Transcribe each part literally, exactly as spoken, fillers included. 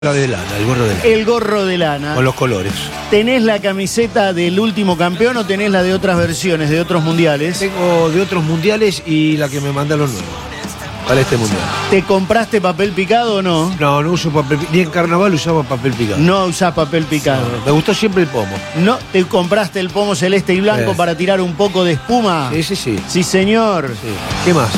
La de lana, el gorro de lana. El gorro de lana. Con los colores. ¿Tenés la camiseta del último campeón o tenés la de otras versiones, de otros mundiales? Tengo de otros mundiales y la que me mandaron nuevo. Para este mundial. ¿Te compraste papel picado o no? No, no uso papel picado. Ni en carnaval usaba papel picado. No usás papel picado. No, me gustó siempre el pomo. ¿No te compraste el pomo celeste y blanco Eh. para tirar un poco de espuma? Sí, sí, sí. Sí, señor. Sí. ¿Qué más?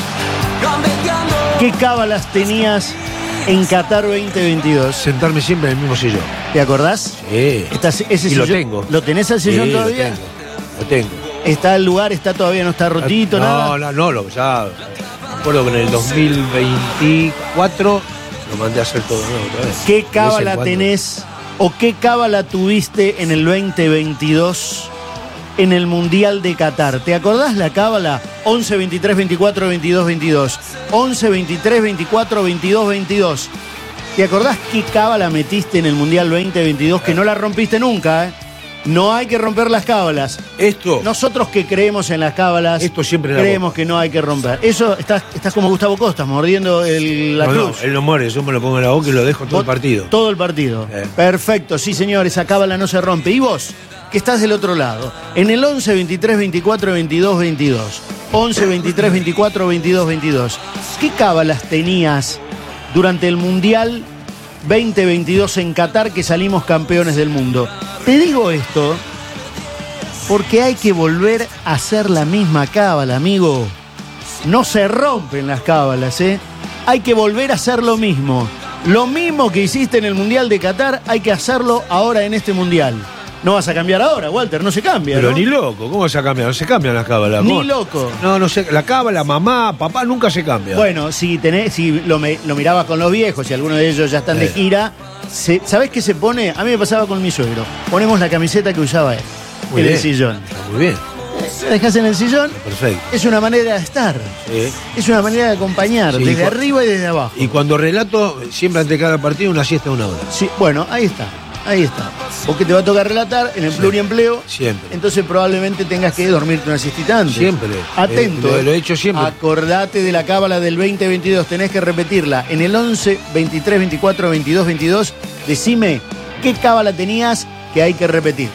¿Qué cábalas tenías en Qatar veinte veintidós? Sentarme siempre en el mismo sillón. ¿Te acordás? Sí. Estás- ese Y lo sillón- tengo. ¿Lo tenés al sillón Sí, todavía? Lo tengo. Lo tengo. ¿Está el lugar? ¿Está todavía no está rotito, no, nada? No, no, lo, ya. Me acuerdo que en el dos mil veinticuatro lo mandé a hacer todo nuevo otra vez. ¿Qué De vez en cábala cuando. tenés o qué cábala tuviste en el veinte veintidós en el Mundial de Qatar? ¿Te acordás la cábala? once, veintitrés, veinticuatro, veintidós, veintidós. once, veintitrés, veinticuatro, veintidós, veintidós. ¿Te acordás qué cábala metiste en el Mundial veinte veintidós que no la rompiste nunca, eh? No hay que romper las cábalas. Esto. Nosotros que creemos en las cábalas, Esto siempre en la creemos boca. que no hay que romper. Eso, estás, estás como Gustavo Costas, mordiendo el- la no, cruz. no, él no muere, yo me lo pongo en la boca y lo dejo todo el partido. Todo el partido. Eh. Perfecto, sí señor, esa cábala no se rompe. ¿Y vos, que estás del otro lado? En el once, veintitrés, veinticuatro, veintidós, veintidós. once, veintitrés, veinticuatro, veintidós, veintidós. ¿Qué cábalas tenías durante el Mundial veinte veintidós en Qatar que salimos campeones del mundo? Te digo esto porque hay que volver a hacer la misma cábala, amigo. No se rompen las cábalas, ¿eh? Hay que volver a hacer lo mismo. Lo mismo que hiciste en el Mundial de Qatar, hay que hacerlo ahora en este Mundial. No vas a cambiar ahora, Walter, no se cambia, Pero ¿no? ni loco, ¿cómo se cambia? No se cambian las cábalas. Ni ¿Cómo? loco. No, no sé, la cábala, mamá, papá nunca se cambia. Bueno, si tenés, si lo, me- lo mirabas con los viejos, si algunos de ellos ya están de Eh. gira, se- ¿sabés qué se pone? A mí me pasaba con mi suegro. Ponemos la camiseta que usaba él Muy en bien. el sillón. Está muy bien, La dejás en el sillón, perfecto. es una manera de estar. Sí. Es una manera de acompañar, Sí, desde cu- arriba y desde abajo. Y cuando relato, siempre ante cada partido, una siesta de una hora. Sí, bueno, ahí está, ahí está. Porque te va a tocar relatar en el pluriempleo. Siempre. Entonces probablemente tengas que dormirte una siestita antes. Siempre. Atento. Eh, lo- eh. lo he hecho siempre. Acordate de la cábala del veinte veintidós. Tenés que repetirla. En el once, veintitrés, veinticuatro, veintidós, veintidós. Decime qué cábala tenías que hay que repetir.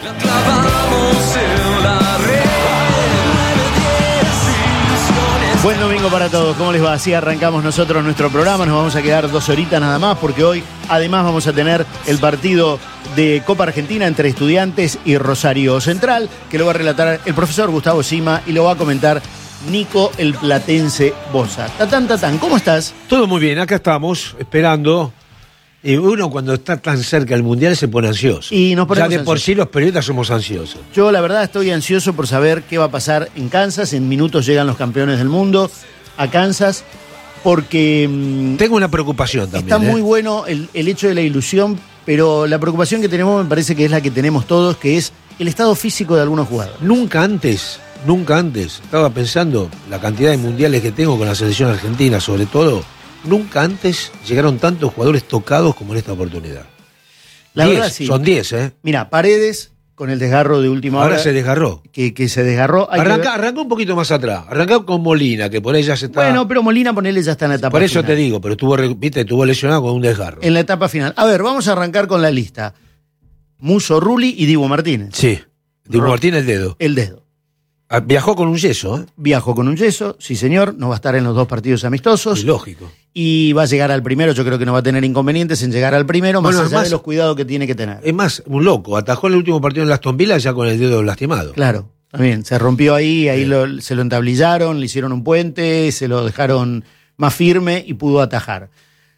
Buen domingo para todos, ¿cómo les va? Así arrancamos nosotros nuestro programa, nos vamos a quedar dos horitas nada más porque hoy además vamos a tener el partido de Copa Argentina entre Estudiantes y Rosario Central, que lo va a relatar el profesor Gustavo Sima y lo va a comentar Nico el Platense Bosa. Tatán, tatán, ¿cómo estás? Todo muy bien, acá estamos, esperando. Y uno cuando está tan cerca del Mundial se pone ansioso. Y nos Ya ponemos de por ansiosos. sí los periodistas somos ansiosos. Yo la verdad estoy ansioso por saber qué va a pasar en Kansas, en minutos llegan los campeones del mundo a Kansas, porque... mm, Tengo una preocupación también. Está ¿eh? muy bueno el, el hecho de la ilusión, pero la preocupación que tenemos me parece que es la que tenemos todos, que es el estado físico de algunos jugadores. Nunca antes, nunca antes, estaba pensando la cantidad de mundiales que tengo con la selección argentina, sobre todo, nunca antes llegaron tantos jugadores tocados como en esta oportunidad. La Diez, verdad, sí. Son diez, ¿eh? Mira, Paredes, con el desgarro de última Ahora hora, se desgarró. que, que se desgarró. hay que Arranca, ver- arrancó un poquito más atrás. Arrancó con Molina, que por ella se está. Bueno, pero Molina, ponele, ya está en la etapa por eso final. te digo, pero estuvo, re- viste, estuvo lesionado con un desgarro. En la etapa final. A ver, vamos a arrancar con la lista. Muso Rulli y Dibu Martínez. Sí. Dibu Ro- Martínez el dedo. El dedo. Ah, Viajó con un yeso, ¿eh? Viajó con un yeso, sí señor, no va a estar en los dos partidos amistosos. Y lógico. Y va a llegar al primero, yo creo que no va a tener inconvenientes en llegar al primero, más Bueno, allá además- de los cuidados que tiene que tener. Es más, un loco. Atajó el último partido en Aston Villa ya con el dedo lastimado. Claro, también. Se rompió ahí, ahí Sí. lo- se lo entablillaron, le hicieron un puente, se lo dejaron más firme y pudo atajar.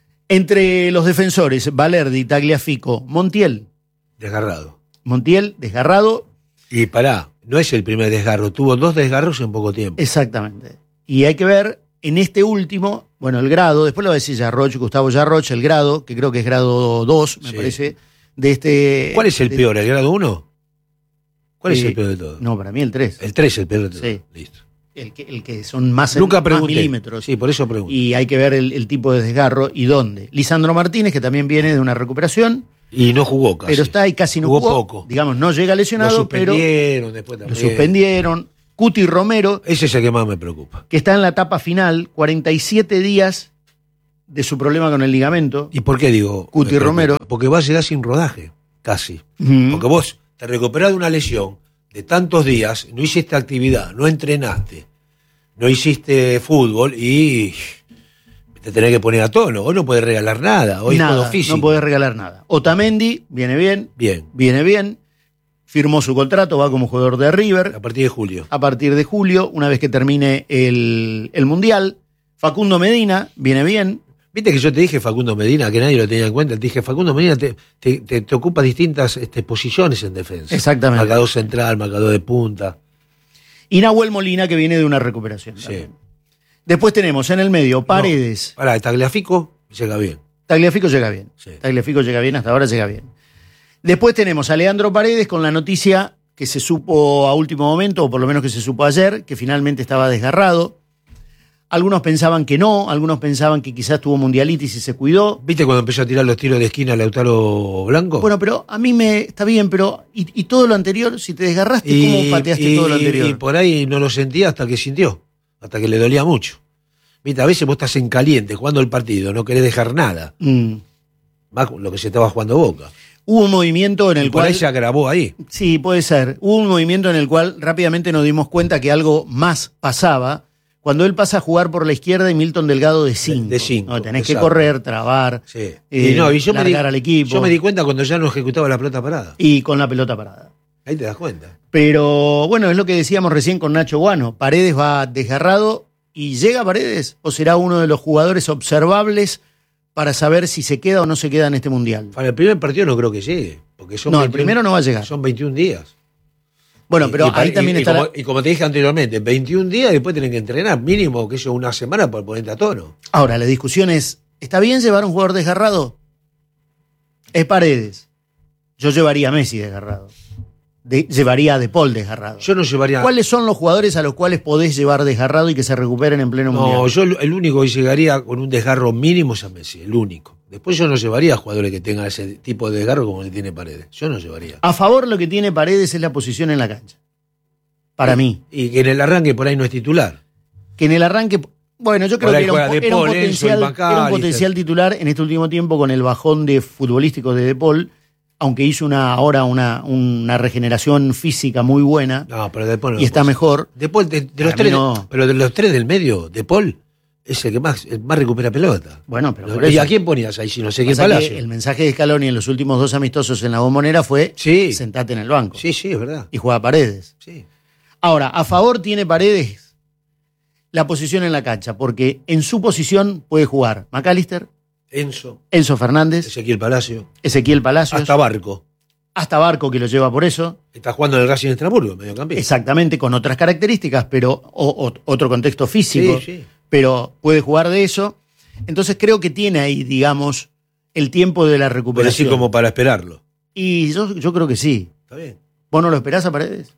Entre los defensores, Valerdi, Tagliafico, Montiel. Desgarrado. Montiel, desgarrado, Y pará, no es el primer desgarro. Tuvo dos desgarros en poco tiempo. exactamente. Y hay que ver, en este último, bueno, el grado, después lo va a decir Yarroch, Gustavo Yarroch, el grado, que creo que es grado dos, me Sí. parece, de este... ¿Cuál es el de- peor? ¿El grado uno? ¿Cuál es Eh, el peor de todos? No, para mí el tres. El tres es el peor de todos. Sí. Listo. El que, el que son más, Nunca más pregunté. milímetros. Sí, por eso pregunto. Y hay que ver el, el tipo de desgarro y dónde. Lisandro Martínez, que también viene de una recuperación, Y no jugó casi. pero está ahí casi no Jugó jugó. poco. Digamos, no llega Lo lesionado, pero suspendieron después lo también. suspendieron. Cuti Romero, Ese es el que más me preocupa. que está en la etapa final, cuarenta y siete días de su problema con el ligamento. ¿Y por qué digo? Cuti me Romero. Porque vas a llegar sin rodaje, casi. Mm. Porque vos te recuperás de una lesión de tantos días, no hiciste actividad, no entrenaste, no hiciste fútbol y te tenés que poner a tono. Hoy no podés regalar nada, hoy Nada, es todo físico. no podés regalar nada. Otamendi viene bien, Bien, viene bien, firmó su contrato, va como jugador de River a partir de julio. a partir de julio, una vez que termine el, el Mundial. Facundo Medina viene bien. Viste que yo te dije Facundo Medina, que nadie lo tenía en cuenta, te dije Facundo Medina te, te, te, te ocupa distintas este, posiciones en defensa. Exactamente. Marcador central, marcador de punta. Y Nahuel Molina, que viene de una recuperación. Sí. también. Después tenemos en el medio Paredes. No, pará, Tagliafico llega bien. Tagliafico llega bien. Sí. Tagliafico llega bien, hasta ahora llega bien. Después tenemos a Leandro Paredes con la noticia que se supo a último momento, o por lo menos que se supo ayer, que finalmente estaba desgarrado. Algunos pensaban que no, algunos pensaban que quizás tuvo mundialitis y se cuidó. ¿Viste cuando empezó a tirar los tiros de esquina Lautaro Blanco? Bueno, pero a mí me está bien, pero ¿y, y todo lo anterior? Si te desgarraste, ¿cómo pateaste y, todo lo anterior? Y por ahí no lo sentía hasta que sintió, hasta que le dolía mucho. Viste, a veces vos estás en caliente jugando el partido, no querés dejar nada. Mm. Más lo que se estaba jugando Boca. Hubo un movimiento en el Y por cual... ahí se agravó ahí. Sí, puede ser. Hubo un movimiento en el cual rápidamente nos dimos cuenta que algo más pasaba cuando él pasa a jugar por la izquierda y Milton Delgado de cinco. De cinco, No, tenés exacto. que correr, trabar, Sí. eh, y no, y yo me, di, largar al equipo. yo me di cuenta cuando ya no ejecutaba la pelota parada. Y con la pelota parada. Ahí te das cuenta. Pero bueno, es lo que decíamos recién con Nacho Guano. Paredes va desgarrado y llega Paredes o será uno de los jugadores observables para saber si se queda o no se queda en este mundial. Para el primer partido no creo que llegue. Porque son No, el veintiún primero no va a llegar. Son veintiún días. Bueno, Y- pero y, ahí y- también y está como, la... y como te dije anteriormente, veintiún días y después tienen que entrenar, mínimo que eso una semana para ponerte a tono. Ahora, la discusión es, ¿está bien llevar a un jugador desgarrado? Es Paredes. Yo llevaría a Messi desgarrado. De- llevaría a De Paul desgarrado. Yo no llevaría. ¿Cuáles son los jugadores a los cuales podés llevar desgarrado y que se recuperen en pleno No, mundial? yo el único que llegaría con un desgarro mínimo es a Messi, el único. Después yo no llevaría a jugadores que tengan ese tipo de desgarro como el que tiene Paredes. Yo no llevaría. A favor lo que tiene Paredes es la posición en la cancha. Para y, mí. Y que en el arranque por ahí no es titular. Que en el arranque... Bueno, yo creo Por ahí que era un, juega po- De era un Paul, Enzo, potencial, y era un McAllister. potencial titular en este último tiempo con el bajón de futbolístico de De Paul, aunque hizo una, ahora una, una regeneración física muy buena No, pero De Paul no y está puede ser. mejor. De Paul, de, de Para los mí tres, no. pero de los tres del medio, De Paul es el que más, el más recupera pelota. Bueno, pero por ¿Y eso- a quién ponías ahí si no sé qué Pasa que Palacio? el mensaje de Scaloni en los últimos dos amistosos en la Bombonera fue Sí. sentate en el banco Sí, sí, es verdad. y juega Paredes. Sí. Ahora, a favor tiene Paredes la posición en la cancha, porque en su posición puede jugar McAllister, Enzo, Enzo Fernández, Ezequiel Palacio, Ezequiel Palacios, hasta Barco. hasta Barco que lo lleva por eso, Está jugando en el Racing de Estrasburgo, mediocampista. exactamente con otras características, pero o- o- otro contexto físico, Sí, sí. pero puede jugar de eso. Entonces creo que tiene ahí, digamos, el tiempo de la Pero así recuperación. como para esperarlo. Y yo, yo creo que sí. Está bien. ¿Vos no lo esperás a Paredes?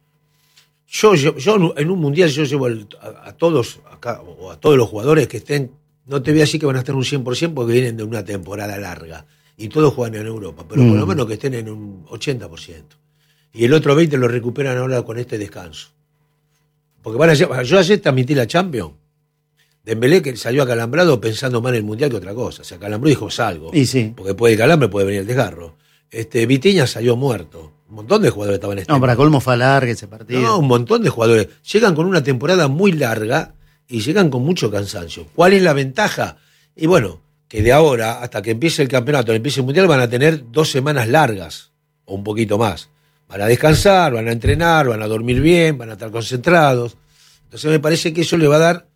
Yo, yo, yo en un mundial yo llevo el- a, a todos acá, o a todos los jugadores que estén, no te voy a decir que van a estar un cien por ciento porque vienen de una temporada larga y todos juegan en Europa, pero Mm. por lo menos que estén en un ochenta por ciento. Y el otro veinte por ciento lo recuperan ahora con este descanso. Porque van a llevar, yo ayer transmití la Champions. Dembélé que salió acalambrado pensando más en el mundial que otra cosa. Se acalambró y dijo salgo. Y sí. Porque puede el calambre, puede venir el desgarro. Este, Vitinha salió muerto. Un montón de jugadores estaban en este No, para colmo fue largo ese partido. no, un montón de jugadores. Llegan con una temporada muy larga y llegan con mucho cansancio. ¿Cuál es la ventaja? Y bueno, que de ahora hasta que empiece el campeonato, empiece el mundial, van a tener dos semanas largas o un poquito más. Van a descansar, van a entrenar, van a dormir bien, van a estar concentrados. Entonces me parece que eso le va a dar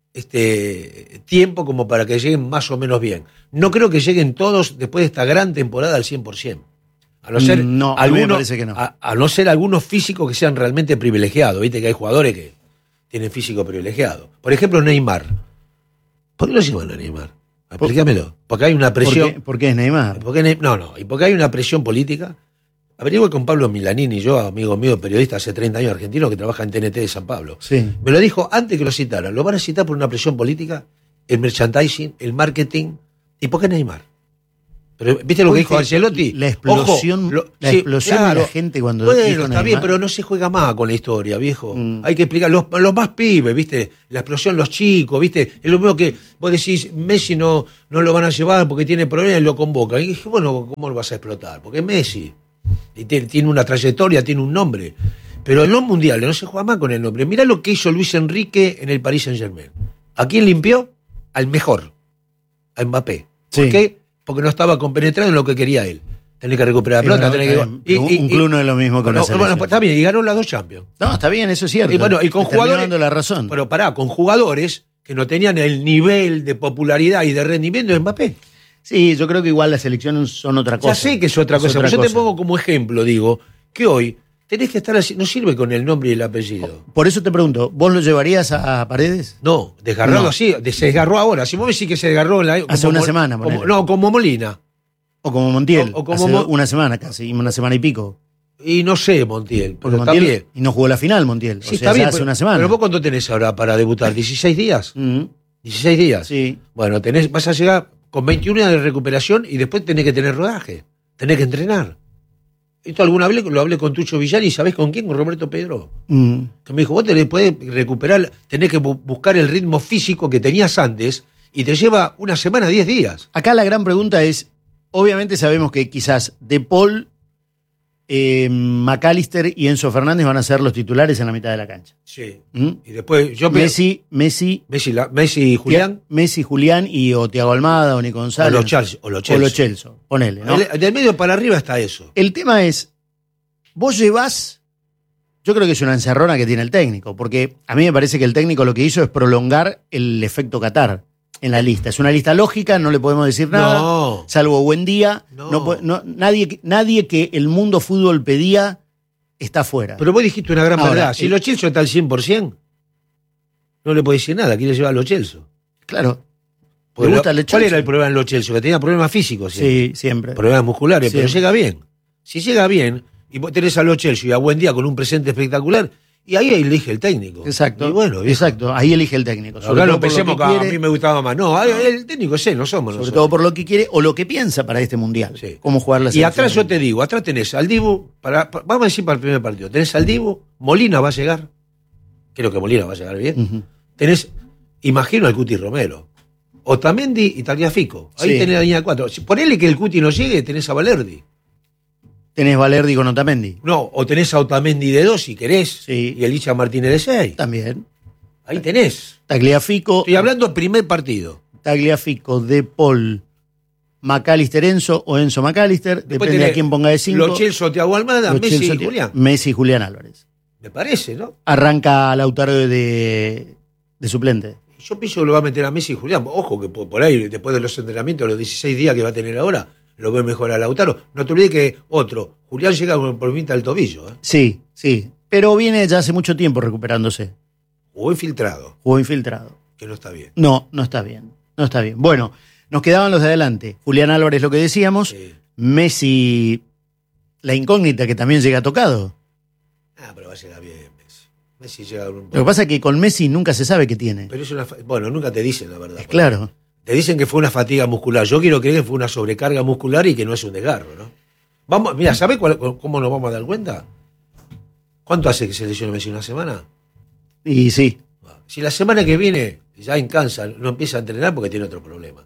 este tiempo como para que lleguen más o menos bien. No creo que lleguen todos después de esta gran temporada al cien por ciento. A no ser No, a mí me algunos, parece que no. a, a no ser algunos físicos que sean realmente privilegiados. Viste que hay jugadores que tienen físico privilegiado. Por ejemplo, Neymar. ¿Por qué lo llevan a Neymar? Explícamelo. Porque hay una ¿Por presión. qué, por qué es Neymar? Porque Ne- no, no. Y porque hay una presión política. Averigüe con Pablo Milanini, yo, amigo mío, periodista hace treinta años argentino que trabaja en T N T de San Pablo. Sí. Me lo dijo antes que lo citaran. Lo van a citar por una presión política, el merchandising, el marketing. ¿Y por qué Neymar? Pero ¿viste lo que dijo Ancelotti? La explosión, Ojo, lo, la sí, explosión claro. de la gente cuando Bueno, dijo está Neymar. bien, pero no se juega más con la historia, viejo. Mm. Hay que explicar. Los, los más pibes, ¿viste? La explosión, los chicos, ¿viste? Es lo mismo que vos decís, Messi no, no lo van a llevar porque tiene problemas y lo convocan. Y dije, bueno, ¿cómo lo vas a explotar? Porque es Messi. Y tiene, tiene una trayectoria, tiene un nombre. Pero en los mundiales no se juega más con el nombre. Mirá lo que hizo Luis Enrique en el Paris Saint-Germain. ¿A quién limpió? Al mejor. A Mbappé. ¿Por Sí. qué? Porque no estaba compenetrado en lo que quería él. Tenés que recuperar la pelota, Pero, tenés eh, que... un- un club no es lo mismo con la bueno, selección. bueno, pues está bien, y ganó las dos Champions. No, está bien, eso es cierto. Y bueno, y con Te terminó jugadores... dando la razón. Pero pará, con jugadores que no tenían el nivel de popularidad y de rendimiento de Mbappé. Sí, yo creo que igual las selecciones son otra cosa. Ya sé que es otra cosa, pero yo te pongo como ejemplo, digo, que hoy tenés que estar así, no sirve con el nombre y el apellido. Por eso te pregunto, ¿vos lo llevarías a, a Paredes? No, desgarrado No. así, de- se desgarró ahora. Si vos me decís que se desgarró en la, Hace como una Mo- semana, como- ponele. No, como Molina. O como Montiel, O- o como hace Mo- una semana casi, una semana y pico. Y no sé, Montiel, Porque pero Montiel, está bien. y no jugó la final, Montiel. Sí, o sea, está bien, ya hace pero, una semana. pero vos cuánto tenés ahora para debutar, ¿dieciséis días? Mm, ¿dieciséis días? sí. Bueno, tenés, vas a llegar con veintiún días de recuperación y después tenés que tener rodaje, tenés que entrenar. Esto alguna vez lo hablé con Tucho Villar y ¿sabés con quién? Con Roberto Pedro. Mm. Que me dijo, vos tenés, podés recuperar, tenés que bu- buscar el ritmo físico que tenías antes y te lleva una semana, diez días. Acá la gran pregunta es, obviamente sabemos que quizás De Paul, eh, McAllister y Enzo Fernández van a ser los titulares en la mitad de la cancha. Sí. ¿Mm? Y después yo pe- Messi, Messi, Messi, la- Messi y Julián Messi, Julián y o Thiago Almada o Nico o González. los Chelsea. O los O Chelsea. los Chelsea, ponele, ¿no? El- del medio para arriba está eso. El tema es, vos llevás, yo creo que es una encerrona que tiene el técnico, porque a mí me parece que el técnico lo que hizo es prolongar el efecto Qatar en la lista. Es una lista lógica, no le podemos decir nada, No. salvo buen día. No. No po- no- nadie, nadie que el mundo fútbol pedía está fuera. Pero vos dijiste una gran Ahora, verdad. Si el- los Chelsea está al cien por ciento, no le podés decir nada. Quiere llevar a los Chelsea. Claro. Porque ¿Le gusta lo- el ¿Cuál Chelsea? era el problema en los Chelsea? Que tenía problemas físicos. siempre. Sí, siempre. Problemas musculares, pero Siempre. llega bien. Si llega bien, y vos tenés a los Chelsea y a buen día con un presente espectacular, y ahí elige el técnico. Exacto. Y bueno, viejo, exacto. Ahí elige el técnico. Sobre acá todo no por lo pensemos que, que a quiere, mí me gustaba más. No, el técnico es él, no somos sobre nosotros. todo por lo que quiere o lo que piensa para este mundial. Sí. Cómo jugar la Y selección. atrás yo te digo, atrás tenés al Dibu, para, pa- vamos a decir para el primer partido, tenés al Dibu, Molina va a llegar, creo que Molina va a llegar bien, Ujú. tenés, imagino al Cuti Romero, Otamendi y Tagliafico, ahí Sí. tenés la línea cuatro, si ponele que el Cuti no llegue, tenés a Valerdi, Tenés Valerdi con Otamendi. no, o tenés a Otamendi de dos si querés, Sí. y el Licha Martínez de seis, También. ahí tenés, Tagliafico, estoy hablando primer partido. Tagliafico, De Paul, McAllister Enzo o Enzo McAllister, Después depende tenés a quién ponga de cinco. Los Chelsea, Thiago Almada, Los Messi Chelsea, y Julián, Messi y Julián Álvarez. me parece, ¿no? Arranca Lautaro de, de suplente. Yo pienso que lo va a meter a Messi y Julián. Ojo que por por ahí, después de los entrenamientos, los dieciséis días que va a tener ahora, lo ve mejor a Lautaro. No te olvides que otro, Julián llega con por pinta del tobillo, ¿eh? Sí, sí. Pero viene ya hace mucho tiempo recuperándose. O infiltrado, Jugó infiltrado. que no está bien. No, no está bien. No está bien. Bueno, nos quedaban los de adelante. Julián Álvarez, lo que decíamos. Sí. Messi, la incógnita que también llega tocado. Ah, pero va a llegar bien Messi. Messi llega con un Lo que pasa es que con Messi nunca se sabe qué tiene. Pero es una. fa- Bueno, nunca te dicen la verdad. Es claro. Te dicen que fue una fatiga muscular. Yo quiero creer que fue una sobrecarga muscular y que no es un desgarro, ¿no? Vamos, mira, ¿sabés cuál- cómo nos vamos a dar cuenta? ¿Cuánto hace que se lesione Messi? ¿Una semana? Y sí. Si la semana que viene ya en Kansas no empieza a entrenar porque tiene otro problema.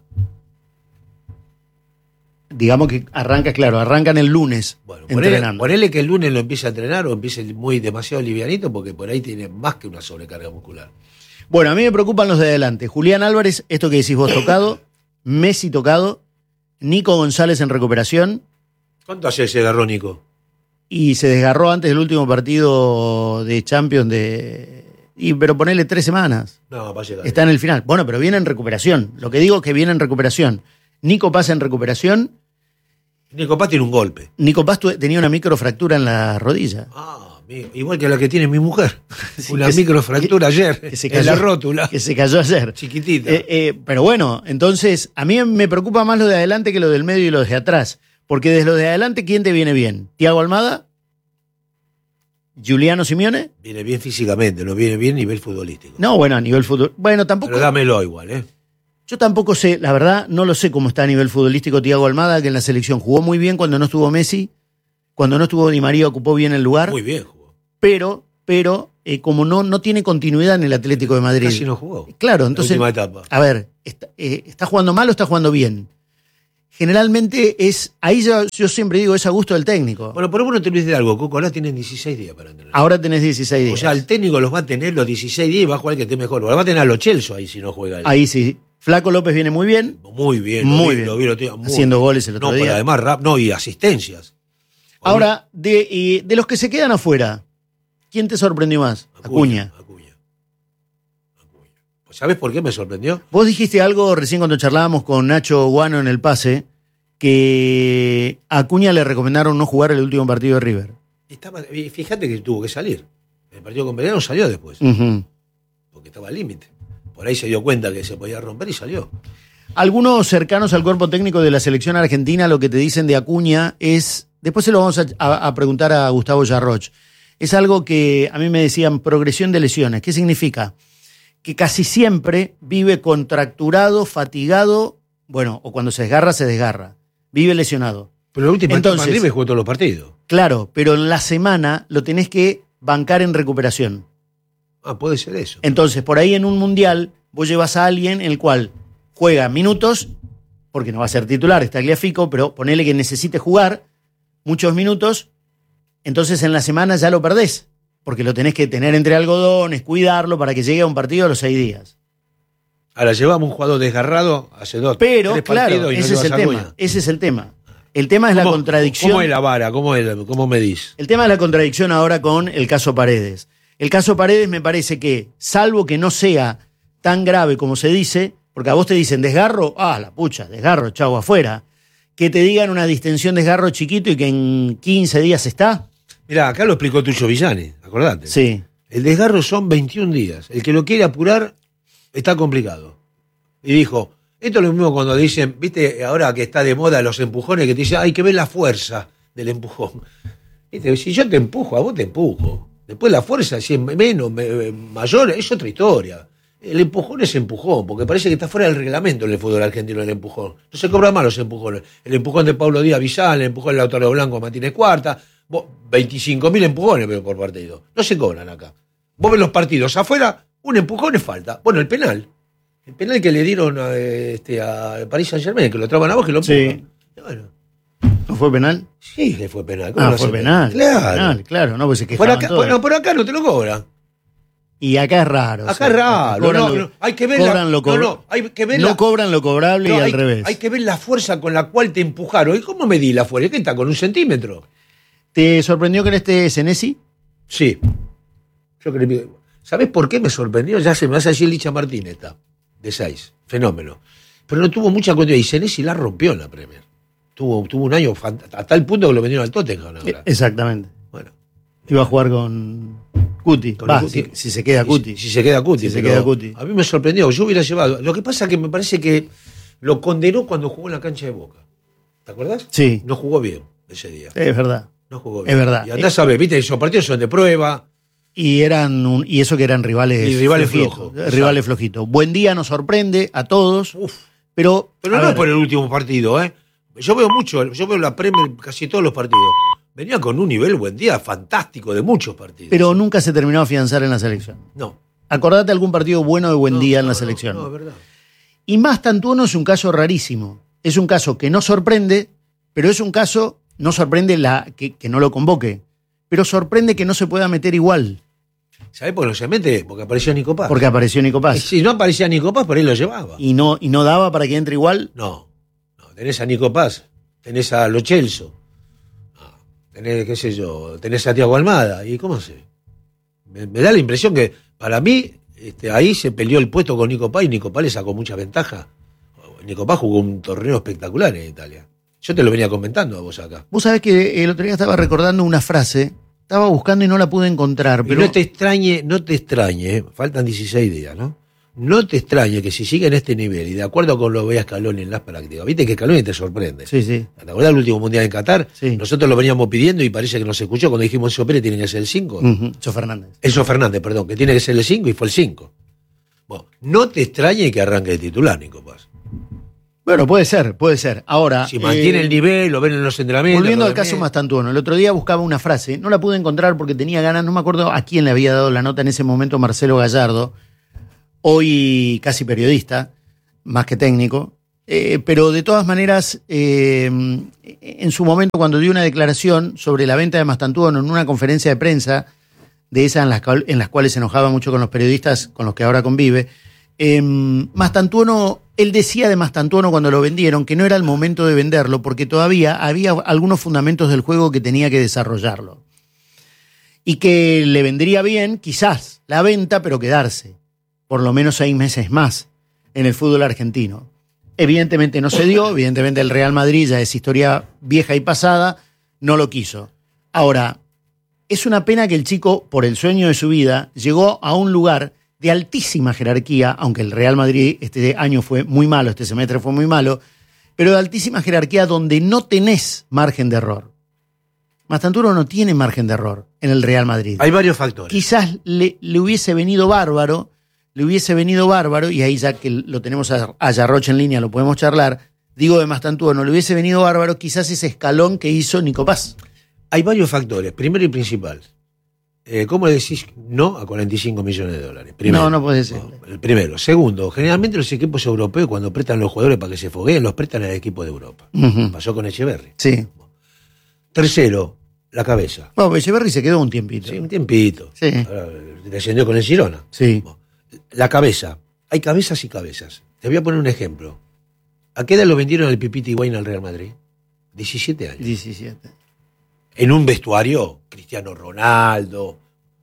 Digamos que arranca, claro, arrancan el lunes Bueno, ponele, entrenando. ponele que el lunes lo empiece a entrenar o empiece muy demasiado livianito porque por ahí tiene más que una sobrecarga muscular. Bueno, a mí me preocupan los de adelante. Julián Álvarez, esto que decís vos tocado, Messi tocado, Nico González en recuperación ¿Cuánto hace ese agarró Nico? y se desgarró antes del último partido de Champions de... Y, pero ponele tres semanas. No, va a llegar. Está en el final. Bueno, pero viene en recuperación. Lo que digo es que viene en recuperación. Nico pasa en recuperación. Nico Paz tiene un golpe. Nico Paz tu- tenía una microfractura en la rodilla. Ah, mi- igual que la que tiene mi mujer. Sí, una que se- microfractura ayer que se en la cayó- rótula. Que se cayó ayer. Chiquitita. Eh, eh, pero bueno, entonces a mí me preocupa más lo de adelante que lo del medio y lo de atrás. Porque desde lo de adelante, ¿quién te viene bien? ¿Thiago Almada? ¿Giuliano Simeone? Viene bien físicamente, no viene bien a nivel futbolístico. No, bueno, a nivel fútbol. Bueno, tampoco. Pero dámelo igual, ¿eh? Yo tampoco sé, la verdad, no lo sé cómo está a nivel futbolístico Thiago Almada, que en la selección jugó muy bien cuando no estuvo Messi, cuando no estuvo Di María ocupó bien el lugar. Muy bien jugó. Pero, pero eh, como no, no tiene continuidad en el Atlético de Madrid. Casi no jugó. Claro, entonces, la última etapa. A ver, está, eh, ¿está jugando mal o está jugando bien? Generalmente es, ahí yo, yo siempre digo, es a gusto del técnico. Bueno, por uno te olvides de algo, Coco, ahora tienen dieciséis días para entrenar. Ahora tenés dieciséis días. O sea, el técnico los va a tener los dieciséis días y va a jugar el que esté mejor. Lo va a tener a los Chelsea ahí si no juega él. Ahí sí. Flaco López viene muy bien. Muy bien. Muy lo vi, bien. Lo vi, lo vi, muy Haciendo bien. goles el otro no, día. No, pero además, rap, no, y asistencias. Ahora, de, y de los que se quedan afuera, ¿quién te sorprendió más? Acuña. Acuña. Acuña. Acuña. Pues, ¿sabes por qué me sorprendió? Vos dijiste algo recién cuando charlábamos con Nacho Guano en el pase, que a Acuña le recomendaron no jugar el último partido de River. Estaba, fíjate que tuvo que salir. El partido con Belgrano salió después. Uh-huh. Porque estaba al límite. Por ahí se dio cuenta que se podía romper y salió. Algunos cercanos al cuerpo técnico de la selección argentina lo que te dicen de Acuña es, después se lo vamos a, a, a preguntar a Gustavo Yarroch, es algo que a mí me decían progresión de lesiones. ¿Qué significa? Que casi siempre vive contracturado, fatigado, bueno, o cuando se desgarra, se desgarra. Vive lesionado. Pero la última Entonces, etapa River jugó todos los partidos. Claro, pero en la semana lo tenés que bancar en recuperación. Ah, puede ser eso. Entonces, por ahí en un mundial, vos llevas a alguien en el cual juega minutos, porque no va a ser titular, está Tagliafico, pero ponele que necesite jugar muchos minutos, entonces en la semana ya lo perdés, porque lo tenés que tener entre algodones, cuidarlo para que llegue a un partido a los seis días. Ahora llevamos un jugador desgarrado hace dos, Pero, tres claro, partidos y no ese es el llevas a tema. Acuña. Ese es el tema. El tema es la ¿Cómo- contradicción. ¿Cómo es la vara? ¿Cómo, es, ¿Cómo medís? El tema es la contradicción ahora con el caso Paredes. El caso Paredes me parece que, salvo que no sea tan grave como se dice, porque a vos te dicen desgarro, ah, la pucha, desgarro, chau, afuera. Que te digan una distensión desgarro chiquito y que en quince días está. Mirá, acá lo explicó Tucho Villani, acordate. Sí. El desgarro son veintiún días. El que lo quiere apurar está complicado. Y dijo, esto es lo mismo cuando dicen, viste, ahora que está de moda los empujones, que te dicen, hay que ver la fuerza del empujón. Viste, si yo te empujo, a vos te empujo. Después la fuerza, si es menos, me- mayor, es otra historia. El empujón es empujón, porque parece que está fuera del reglamento en el fútbol argentino el empujón. No se cobran más los empujones. El empujón de Pablo Díaz Villal, el empujón de Lautaro Blanco a Martínez Cuarta, veinticinco mil empujones pero por partido. No se cobran acá. Vos ves los partidos afuera, un empujón es falta. Bueno, el penal. El penal que le dieron a, este, a Paris Saint-Germain, que lo traban a vos, que lo Sí. empujan. Y bueno, ¿No fue penal? sí, le fue penal. ¿Cómo Ah, no fue hace penal. Claro. Penal, claro, no, pues se Por quejaban acá, todos. bueno, por acá no te lo cobran. Y acá es raro. Acá o sea, es raro. cobran No, lo- no, hay que ver la- cobran lo no, cobra- no, hay que ver no la- cobran lo cobrable No, y hay, al revés. hay que ver la fuerza con la cual te empujaron. ¿Y cómo medí la fuerza? ¿Qué está? ¿Con un centímetro? ¿Te sorprendió que en este Senesi? Sí. Yo creo que- ¿Sabés por qué me sorprendió? Ya se me hace decir Licha Martínez, está, de seis. Fenómeno. Pero no tuvo mucha continuidad. Y Senesi la rompió en la Premier. Tuvo, tuvo un año fant- a tal punto que lo vendieron al Tottenham ahora. Exactamente. Bueno. Iba a jugar con Cuti. Con Va, el Cuti. Si, si se queda Cuti. Si, si se queda Cuti. Si se pero queda Cuti. A mí me sorprendió. Yo hubiera llevado. Lo que pasa es que me parece que lo condenó cuando jugó en la cancha de Boca. ¿Te acuerdas? Sí. No jugó bien ese día. Es verdad. No jugó bien. Es verdad. Y andás a ver, viste, esos partidos son de prueba. Y eran un- y eso que eran rivales. Y rivales flojitos, flojos, Rivales exacto. flojitos. Buen día nos sorprende a todos. Uf. Pero. Pero a no ver, es por el último partido, ¿eh? Yo veo mucho, yo veo la Premier casi todos los partidos. Venía con un nivel, buen día, fantástico de muchos partidos. pero nunca se terminó de afianzar en la selección. No. Acordate algún partido bueno de buen No, día en no, la no, selección. No, es verdad. Y más Tantuono es un caso rarísimo. Es un caso que no sorprende, pero es un caso, no sorprende la, que, que no lo convoque, pero sorprende que no se pueda meter igual, ¿Sabés por qué no se mete? Porque apareció Nico Paz. porque apareció Nico Paz. Si no aparecía Nico Paz, por ahí lo llevaba. Y no, y no daba para que entre igual. No, no, tenés a Nico Paz, tenés a Lo Celso, no, tenés, qué sé yo, tenés a Thiago Almada. ¿Y cómo se? Me, me da la impresión que para mí este, ahí se peleó el puesto con Nico Paz y Nico Paz le sacó mucha ventaja. Nico Paz jugó un torneo espectacular en Italia. Yo te lo venía comentando a vos acá. Vos sabés que el otro día estaba recordando una frase, estaba buscando y no la pude encontrar, Y pero no te extrañe, no te extrañe, ¿eh? Faltan dieciséis días, ¿no? No te extrañe que si sigue en este nivel y de acuerdo con lo que vea Scaloni en las prácticas, viste que Scaloni te sorprende. Sí, sí. ¿Te acuerdas del último mundial en Qatar? Sí. Nosotros lo veníamos pidiendo y parece que nos escuchó cuando dijimos Enzo Pérez tiene que ser el cinco. Ujú, Cho Fernández. Enzo Fernández, perdón, que tiene que ser el cinco y fue el cinco. Bueno, no te extrañe que arranque de titular, Nico Paz. Bueno, puede ser, puede ser. Ahora, si mantiene eh, el nivel, lo ven en los entrenamientos. Volviendo al ven caso bien. Mastantuono, el otro día buscaba una frase, no la pude encontrar porque tenía ganas, no me acuerdo a quién le había dado la nota en ese momento, Marcelo Gallardo, hoy casi periodista, más que técnico, eh, pero de todas maneras, eh, en su momento cuando dio una declaración sobre la venta de Mastantuono en una conferencia de prensa, de esas en las, en las cuales se enojaba mucho con los periodistas con los que ahora convive, eh, Mastantuono, él decía de Mastantuono cuando lo vendieron que no era el momento de venderlo porque todavía había algunos fundamentos del juego que tenía que desarrollarlo. Y que le vendría bien, quizás, la venta, pero quedarse por lo menos seis meses más en el fútbol argentino. Evidentemente no se dio, evidentemente el Real Madrid ya es historia vieja y pasada, no lo quiso. Ahora, es una pena que el chico, por el sueño de su vida, llegó a un lugar de altísima jerarquía, aunque el Real Madrid este año fue muy malo, este semestre fue muy malo, pero de altísima jerarquía donde no tenés margen de error. Mastantuono no tiene margen de error en el Real Madrid. Hay varios factores. Quizás le, le hubiese venido bárbaro, le hubiese venido bárbaro, y ahí ya que lo tenemos a, a Yarroch en línea, lo podemos charlar, digo de Mastantuono, le hubiese venido bárbaro quizás ese escalón que hizo Nico Paz. Hay varios factores. Primero y principal. Eh, ¿Cómo le decís no a cuarenta y cinco millones de dólares? Primero, no, no puede ser. No, el primero. Segundo, generalmente los equipos europeos cuando prestan los jugadores para que se fogueen, los prestan al equipo de Europa. Uh-huh. Pasó con Echeverri. Sí. Tercero, la cabeza. Bueno, Echeverri se quedó un tiempito. Sí, un tiempito. Sí. Ahora, descendió con el Girona. Sí. La cabeza. Hay cabezas y cabezas. Te voy a poner un ejemplo. ¿A qué edad lo vendieron el Pipita Higuaín al Real Madrid? diecisiete años. diecisiete. En un vestuario, Cristiano Ronaldo.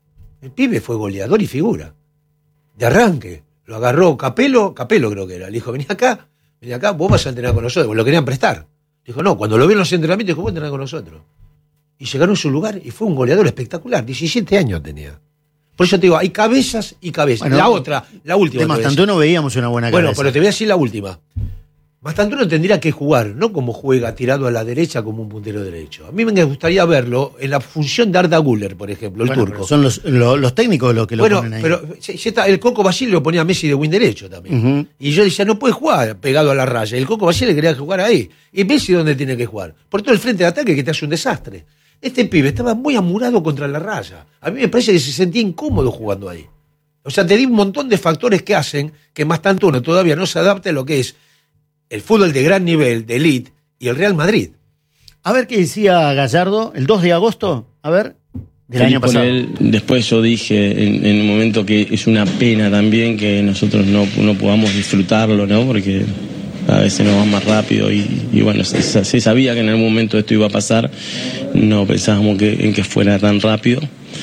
El pibe fue goleador y figura. De arranque. Lo agarró Capello, Capello creo que era. Le dijo, vení acá, vení acá, vos vas a entrenar con nosotros. Lo querían prestar. Dijo, no, cuando lo vieron en los entrenamientos, dijo, vos entrenar con nosotros. Y llegaron a su lugar y fue un goleador espectacular. diecisiete años tenía. Por eso te digo, hay cabezas y cabezas. Bueno, la otra, la última. De Mastantuono veíamos una buena cabeza. Bueno, pero te voy a decir la última. Mastantuono tendría que jugar, no como juega tirado a la derecha como un puntero derecho. A mí me gustaría verlo en la función de Arda Güler, por ejemplo, el bueno, turco. Son los, los, los técnicos los que lo bueno, ponen ahí. pero si, si está, el Coco Basile lo ponía a Messi de win derecho también. Uh-huh. Y yo decía, no puede jugar pegado a la raya. El Coco Basile quería jugar ahí. ¿Y Messi dónde tiene que jugar? Por todo el frente de ataque que te hace un desastre. Este pibe estaba muy amurado contra la raya. A mí me parece que se sentía incómodo jugando ahí. O sea, te di un montón de factores que hacen que Mastantuono todavía no se adapte a lo que es el fútbol de gran nivel, de elite, y el Real Madrid. A ver qué decía Gallardo el dos de agosto, a ver, del año pasado. Él, después yo dije en, en un momento que es una pena también que nosotros no, no podamos disfrutarlo, ¿no? Porque a veces nos va más rápido y, y bueno, se, se sabía que en algún momento esto iba a pasar, no pensábamos que, en que fuera tan rápido.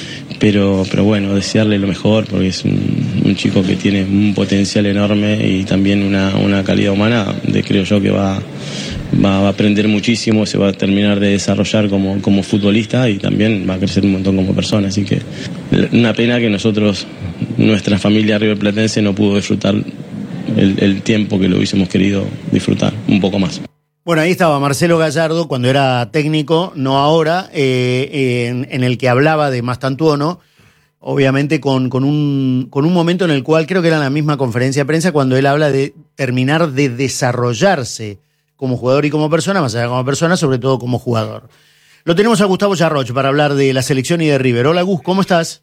Pero, pero bueno, desearle lo mejor porque es un, un chico que tiene un potencial enorme y también una, una calidad humana de creo yo que va, va, va a aprender muchísimo, se va a terminar de desarrollar como, como futbolista y también va a crecer un montón como persona. Así que una pena que nosotros, nuestra familia riverplatense no pudo disfrutar el, el tiempo que lo hubiésemos querido disfrutar, un poco más. Bueno, ahí estaba Marcelo Gallardo cuando era técnico, no ahora, eh, en, en el que hablaba de Mastantuono, obviamente con, con, un, con un momento en el cual creo que era en la misma conferencia de prensa cuando él habla de terminar de desarrollarse como jugador y como persona, más allá como persona, sobre todo como jugador. Lo tenemos a Gustavo Yarroch para hablar de la selección y de River. Hola Gus, ¿cómo estás?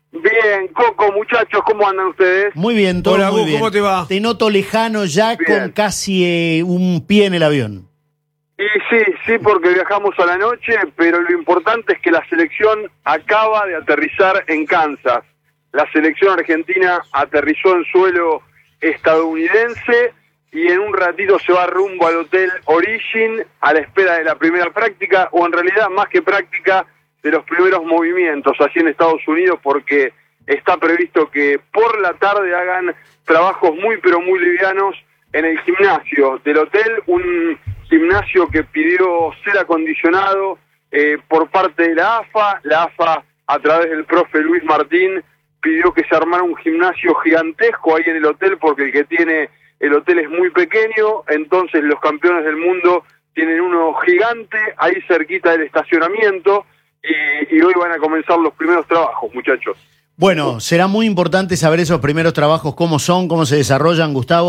Bien, Coco, muchachos, ¿cómo andan ustedes? Muy bien, todo Hola, muy Gus, bien. ¿cómo te va? Te noto lejano ya Bien. con casi eh, un pie en el avión. Y sí, sí, porque viajamos a la noche, pero lo importante es que la selección acaba de aterrizar en Kansas. La selección argentina aterrizó en suelo estadounidense y en un ratito se va rumbo al Hotel Origin a la espera de la primera práctica, o en realidad más que práctica, de los primeros movimientos así en Estados Unidos, porque está previsto que por la tarde hagan trabajos muy pero muy livianos en el gimnasio del hotel, un gimnasio que pidió ser acondicionado eh, por parte de la A F A. La A F A, a través del profe Luis Martín, pidió que se armara un gimnasio gigantesco ahí en el hotel, porque el que tiene el hotel es muy pequeño, entonces los campeones del mundo tienen uno gigante ahí cerquita del estacionamiento, y, y hoy van a comenzar los primeros trabajos, muchachos. Bueno, será muy importante saber esos primeros trabajos, cómo son, cómo se desarrollan, Gustavo,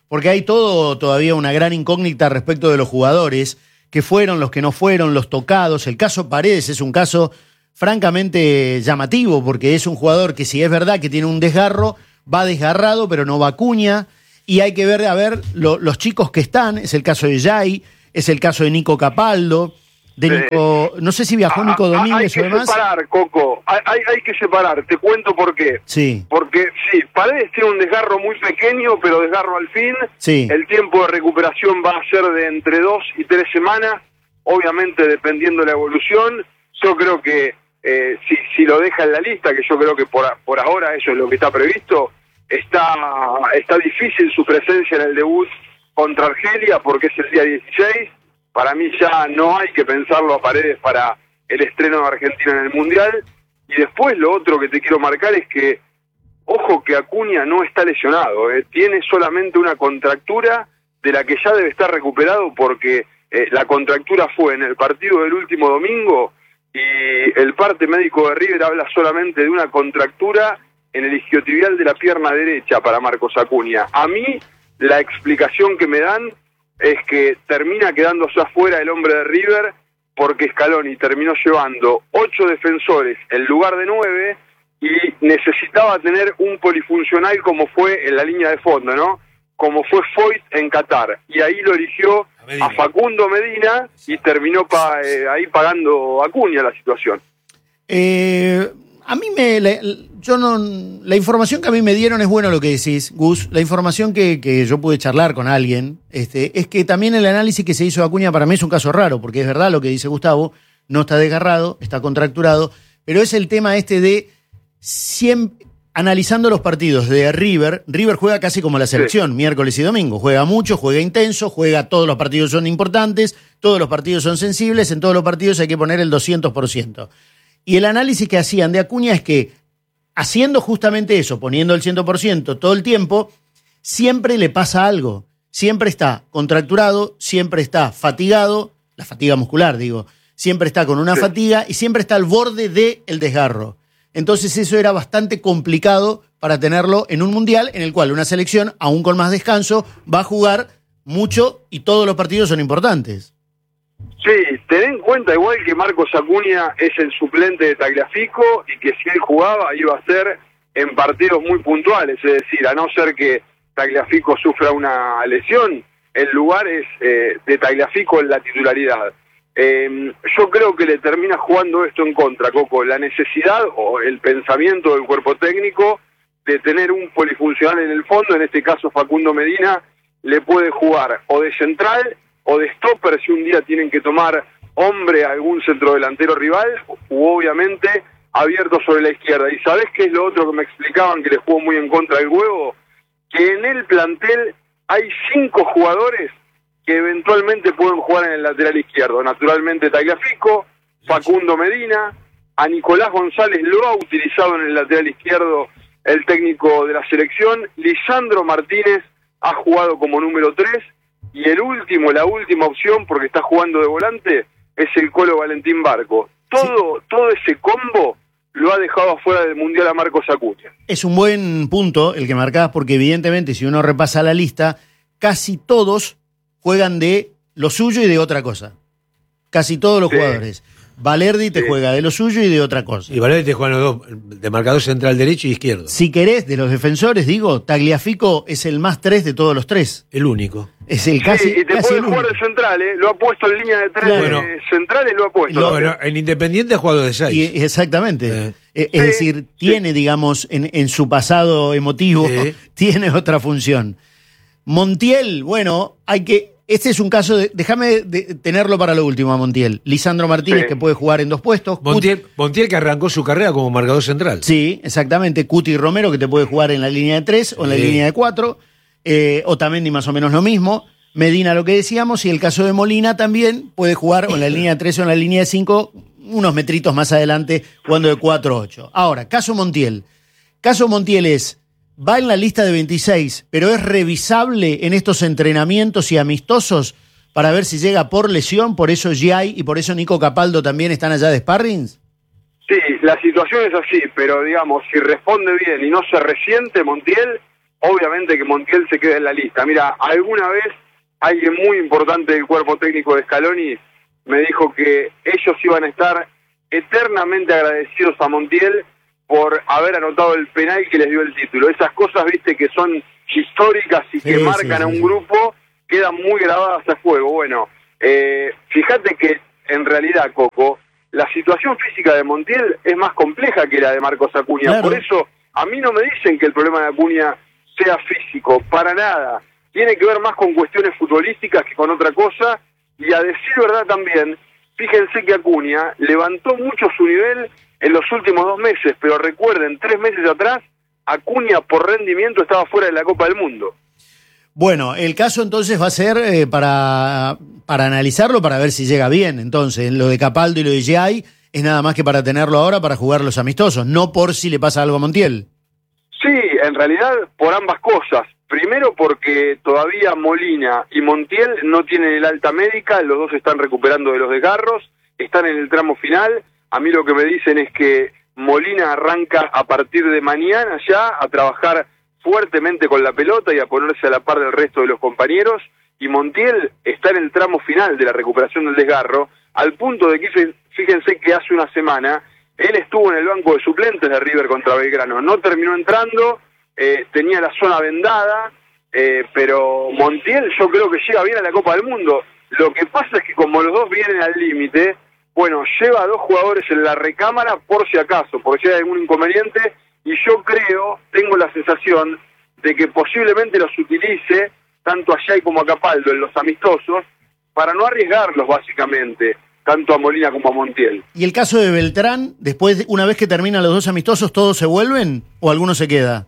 porque hay todo todavía una gran incógnita respecto de los jugadores, que fueron, los que no fueron, los tocados. El caso Paredes es un caso francamente llamativo, porque es un jugador que, si es verdad que tiene un desgarro, va desgarrado, pero no va Acuña, y hay que ver, a ver, lo, los chicos que están. Es el caso de Jay, es el caso de Nico Capaldo, de Nico, no sé si viajó Nico Domínguez o demás. Hay que separar, Coco, hay, hay, hay que separar, te cuento por qué. Sí. Porque, sí, Paredes tiene un desgarro muy pequeño, pero desgarro al fin. Sí. El tiempo de recuperación va a ser de entre dos y tres semanas, obviamente dependiendo de la evolución. Yo creo que eh, si, si lo deja en la lista, que yo creo que por, por ahora eso es lo que está previsto, está, está difícil su presencia en el debut contra Argelia, porque es el día dieciséis. Para mí ya no hay que pensarlo a Paredes para el estreno de Argentina en el Mundial. Y después lo otro que te quiero marcar es que, ojo que Acuña no está lesionado, ¿eh? Tiene solamente una contractura de la que ya debe estar recuperado, porque eh, la contractura fue en el partido del último domingo y el parte médico de River habla solamente de una contractura en el isquiotibial de la pierna derecha para Marcos Acuña. A mí la explicación que me dan es que termina quedándose afuera el hombre de River porque Scaloni terminó llevando ocho defensores en lugar de nueve y necesitaba tener un polifuncional como fue en la línea de fondo, ¿no? Como fue Foyt en Qatar. Y ahí lo eligió a, a Facundo Medina y terminó pa, eh, ahí pagando Acuña la situación. Eh... A mí me, la, yo no, la información que a mí me dieron es bueno lo que decís, Gus. La información que, que yo pude charlar con alguien este, es que también el análisis que se hizo de Acuña para mí es un caso raro, porque es verdad lo que dice Gustavo, no está desgarrado, está contracturado, pero es el tema este de siempre, analizando los partidos de River. River juega casi como la selección, sí. Miércoles y domingo. Juega mucho, juega intenso, juega, todos los partidos son importantes, todos los partidos son sensibles, en todos los partidos hay que poner el doscientos por ciento. Y el análisis que hacían de Acuña es que, haciendo justamente eso, poniendo el cien por ciento todo el tiempo, siempre le pasa algo. Siempre está contracturado, siempre está fatigado, la fatiga muscular, digo, siempre está con una sí. fatiga y siempre está al borde del desgarro. Entonces eso era bastante complicado para tenerlo en un mundial en el cual una selección, aún con más descanso, va a jugar mucho y todos los partidos son importantes. Sí, ten en cuenta igual que Marcos Acuña es el suplente de Tagliafico y que si él jugaba iba a ser en partidos muy puntuales, es decir, a no ser que Tagliafico sufra una lesión, el lugar es eh, de Tagliafico en la titularidad. Eh, yo creo que le termina jugando esto en contra, Coco, la necesidad o el pensamiento del cuerpo técnico de tener un polifuncional en el fondo, en este caso Facundo Medina, le puede jugar o de central o de stopper si un día tienen que tomar hombre a algún centrodelantero rival, u obviamente abierto sobre la izquierda. ¿Y sabés qué es lo otro que me explicaban que le jugó muy en contra del huevo? Que en el plantel hay cinco jugadores que eventualmente pueden jugar en el lateral izquierdo. Naturalmente Tagliafico, Facundo Medina, a Nicolás González lo ha utilizado en el lateral izquierdo el técnico de la selección, Lisandro Martínez ha jugado como número tres, y el último, la última opción, porque está jugando de volante, es el Colo Valentín Barco. Todo, sí. todo ese combo lo ha dejado afuera del Mundial a Marcos Acuña. Es un buen punto el que marcabas, porque evidentemente si uno repasa la lista, casi todos juegan de lo suyo y de otra cosa. Casi todos los sí. jugadores. Valerdi te sí. juega de lo suyo y de otra cosa. Y Valerdi te juega los dos, de marcador central derecho y izquierdo. Si querés, de los defensores, digo, Tagliafico es el más tres de todos los tres. El único. Es el casi. Sí, y te casi puede jugar de central, ¿eh? Lo ha puesto en línea de tres claro. bueno, centrales, lo ha puesto. Lo, bueno, en Independiente ha jugado de seis. Y, exactamente. Eh. Es sí, decir, tiene, sí. digamos, en, en su pasado emotivo, sí. tiene otra función. Montiel, bueno, hay que. Este es un caso de. Déjame de tenerlo para lo último a Montiel. Lisandro Martínez, sí. que puede jugar en dos puestos. Montiel, Montiel que arrancó su carrera como marcador central. Sí, exactamente. Cuti Romero, que te puede jugar en la línea de tres o en la sí. línea de cuatro. Eh, Otamendi, más o menos lo mismo. Medina, lo que decíamos. Y el caso de Molina también puede jugar o en la línea de tres o en la línea de cinco, unos metritos más adelante, jugando de cuatro a ocho. Ahora, caso Montiel. Caso Montiel es. Va en la lista de veintiséis, pero es revisable en estos entrenamientos y amistosos para ver si llega por lesión, por eso Giai y por eso Nico Capaldo también están allá de sparrings. Sí, la situación es así, pero digamos, si responde bien y no se resiente Montiel, obviamente que Montiel se queda en la lista. Mira, alguna vez alguien muy importante del cuerpo técnico de Scaloni me dijo que ellos iban a estar eternamente agradecidos a Montiel por haber anotado el penal que les dio el título. Esas cosas, viste, que son históricas y que sí, marcan sí, a un sí. grupo, quedan muy grabadas a fuego. Bueno, eh, fíjate que en realidad, Coco, la situación física de Montiel es más compleja que la de Marcos Acuña. Claro. Por eso, a mí no me dicen que el problema de Acuña sea físico, para nada. Tiene que ver más con cuestiones futbolísticas que con otra cosa. Y a decir verdad también, fíjense que Acuña levantó mucho su nivel en los últimos dos meses, pero recuerden, tres meses atrás, Acuña por rendimiento estaba fuera de la Copa del Mundo. Bueno, el caso entonces va a ser eh, para, para analizarlo, para ver si llega bien. Entonces, lo de Capaldo y lo de Giai es nada más que para tenerlo ahora para jugar los amistosos, no por si le pasa algo a Montiel. Sí, en realidad por ambas cosas. Primero porque todavía Molina y Montiel no tienen el alta médica, los dos están recuperando de los desgarros, están en el tramo final. A mí lo que me dicen es que Molina arranca a partir de mañana ya a trabajar fuertemente con la pelota y a ponerse a la par del resto de los compañeros, y Montiel está en el tramo final de la recuperación del desgarro, al punto de que, fíjense que hace una semana, él estuvo en el banco de suplentes de River contra Belgrano, no terminó entrando, eh, tenía la zona vendada, eh, pero Montiel yo creo que llega bien a la Copa del Mundo. Lo que pasa es que como los dos vienen al límite, bueno, lleva a dos jugadores en la recámara por si acaso, porque si hay algún inconveniente, y yo creo, tengo la sensación de que posiblemente los utilice, tanto a Giai como a Capaldo en los amistosos, para no arriesgarlos básicamente, tanto a Molina como a Montiel. ¿Y el caso de Beltrán, después, una vez que terminan los dos amistosos, todos se vuelven o alguno se queda?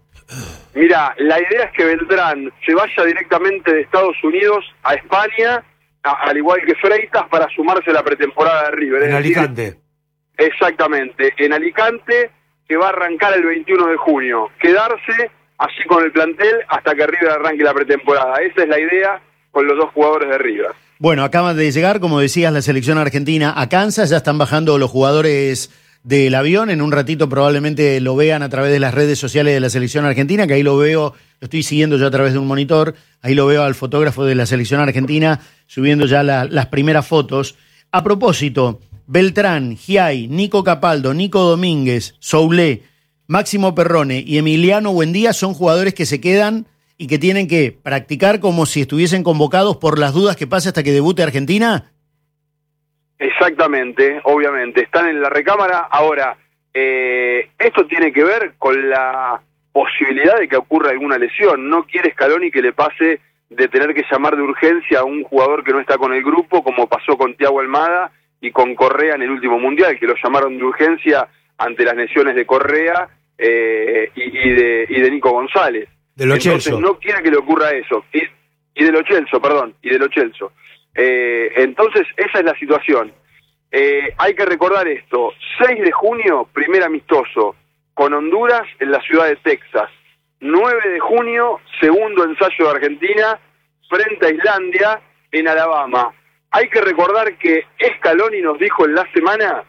Mira, la idea es que Beltrán se vaya directamente de Estados Unidos a España, a, al igual que Freitas, para sumarse a la pretemporada de River. En Es decir, Alicante. exactamente, en Alicante, que va a arrancar el veintiuno de junio. Quedarse así con el plantel hasta que River arranque la pretemporada. Esa es la idea con los dos jugadores de River. Bueno, acaban de llegar, como decías, la selección argentina a Kansas, ya están bajando los jugadores del avión, en un ratito probablemente lo vean a través de las redes sociales de la selección argentina, que ahí lo veo, lo estoy siguiendo yo a través de un monitor, ahí lo veo al fotógrafo de la selección argentina subiendo ya la, las primeras fotos. A propósito, Beltrán, Giai, Nico Capaldo, Nico Domínguez, Soulé, Máximo Perrone y Emiliano Buendía son jugadores que se quedan y que tienen que practicar como si estuviesen convocados por las dudas que pase hasta que debute Argentina. Exactamente, obviamente, están en la recámara. Ahora, eh, esto tiene que ver con la posibilidad de que ocurra alguna lesión. No quiere Scaloni que le pase de tener que llamar de urgencia a un jugador que no está con el grupo, como pasó con Thiago Almada y con Correa en el último Mundial, que lo llamaron de urgencia ante las lesiones de Correa eh, y, y, de, y de Nico González. De Lo Entonces Celso. no quiere que le ocurra eso. Y, y de Lo Celso, perdón, y de Lo Celso. Eh, entonces, esa es la situación. Eh, hay que recordar esto: seis de junio, primer amistoso con Honduras en la ciudad de Texas. nueve de junio, segundo ensayo de Argentina frente a Islandia en Alabama. Hay que recordar que Scaloni nos dijo en la semana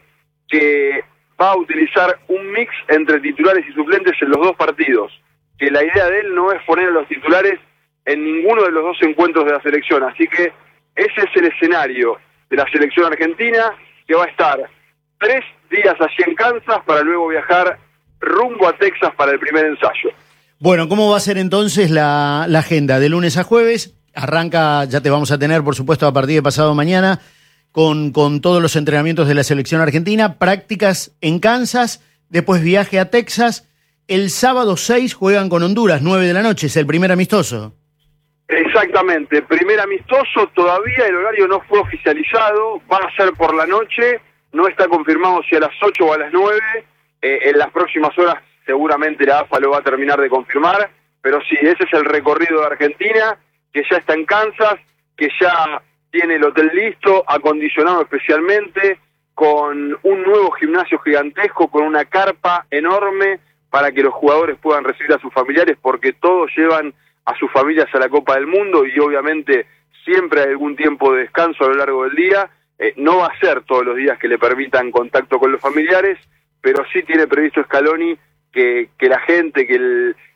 que va a utilizar un mix entre titulares y suplentes en los dos partidos, que la idea de él no es poner a los titulares en ninguno de los dos encuentros de la selección. Así que ese es el escenario de la selección argentina, que va a estar tres días allí en Kansas para luego viajar rumbo a Texas para el primer ensayo. Bueno, ¿cómo va a ser entonces la, la agenda? De lunes a jueves, arranca, ya te vamos a tener, por supuesto, a partir de pasado mañana, con, con todos los entrenamientos de la selección argentina, prácticas en Kansas, después viaje a Texas. El sábado seis juegan con Honduras, nueve de la noche, es el primer amistoso. Exactamente, primer amistoso, todavía el horario no fue oficializado, va a ser por la noche, no está confirmado si a las ocho o a las nueve, eh, en las próximas horas seguramente la A F A lo va a terminar de confirmar, pero sí, ese es el recorrido de Argentina, que ya está en Kansas, que ya tiene el hotel listo, acondicionado especialmente, con un nuevo gimnasio gigantesco, con una carpa enorme para que los jugadores puedan recibir a sus familiares, porque todos llevan a sus familias a la Copa del Mundo y obviamente siempre hay algún tiempo de descanso a lo largo del día. Eh, no va a ser todos los días que le permitan contacto con los familiares, pero sí tiene previsto Scaloni que, que la gente, que el,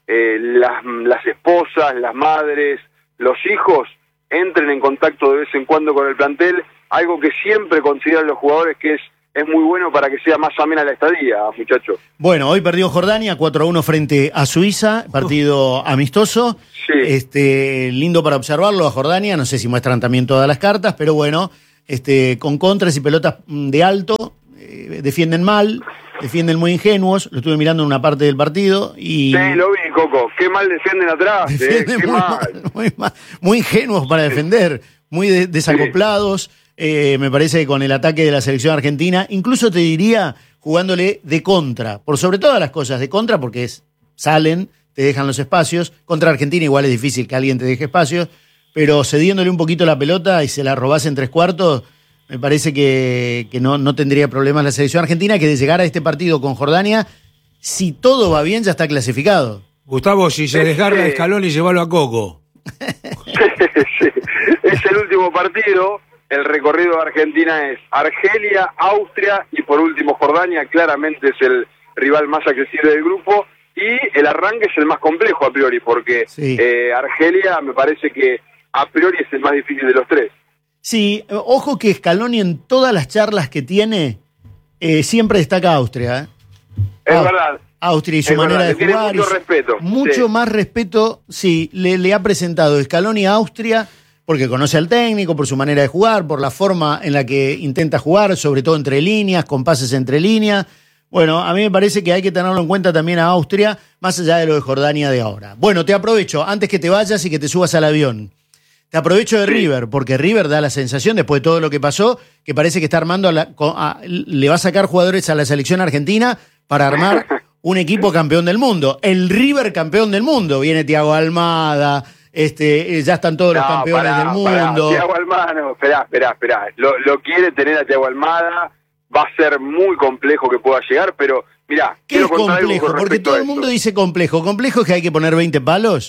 eh, las, las esposas, las madres, los hijos entren en contacto de vez en cuando con el plantel, algo que siempre consideran los jugadores que es, es muy bueno para que sea más amena la estadía, muchachos. Bueno, hoy perdió Jordania cuatro a uno frente a Suiza, partido uh. amistoso. Sí. Este, lindo para observarlo a Jordania, no sé si muestran también todas las cartas, pero bueno, este, con contras y pelotas de alto, eh, defienden mal, defienden muy ingenuos, lo estuve mirando en una parte del partido y... Sí, lo vi, Coco, qué mal defienden atrás, defienden eh, qué muy, mal. Mal, muy, mal, muy ingenuos para defender, muy de, desacoplados, sí. eh, me parece que con el ataque de la selección argentina, incluso te diría jugándole de contra, por sobre todas las cosas, de contra porque es, salen, te dejan los espacios, contra Argentina igual es difícil que alguien te deje espacios, pero cediéndole un poquito la pelota y se la robás en tres cuartos, me parece que, que no, no tendría problemas la selección argentina, que de llegar a este partido con Jordania, si todo va bien, ya está clasificado. Gustavo, si se desgarra a Scaloni, llévalo a Coco. Sí, es el último partido, el recorrido de Argentina es Argelia, Austria y por último Jordania, claramente es el rival más accesible del grupo y el arranque es el más complejo a priori, porque sí. eh, Argelia me parece que a priori es el más difícil de los tres. Sí, ojo que Scaloni en todas las charlas que tiene eh, siempre destaca a Austria. ¿eh? Es ah, verdad. Austria y su es manera verdad, de jugar. Mucho respeto. Mucho sí. más respeto, sí, le, le ha presentado Scaloni a Austria porque conoce al técnico, por su manera de jugar, por la forma en la que intenta jugar, sobre todo entre líneas, con pases entre líneas. Bueno, a mí me parece que hay que tenerlo en cuenta también a Austria, más allá de lo de Jordania de ahora. Bueno, te aprovecho, antes que te vayas y que te subas al avión. Te aprovecho de sí. River, porque River da la sensación, después de todo lo que pasó, que parece que está armando, a la, a, le va a sacar jugadores a la selección argentina para armar un equipo campeón del mundo. El River campeón del mundo. Viene Thiago Almada, este, ya están todos no, los campeones pará, del mundo. Thiago Almada, no, esperá, esperá, esperá. Lo, lo quiere tener a Thiago Almada, va a ser muy complejo que pueda llegar, pero mirá. ¿Qué es complejo? Porque todo el mundo dice complejo. ¿Complejo es que hay que poner veinte palos?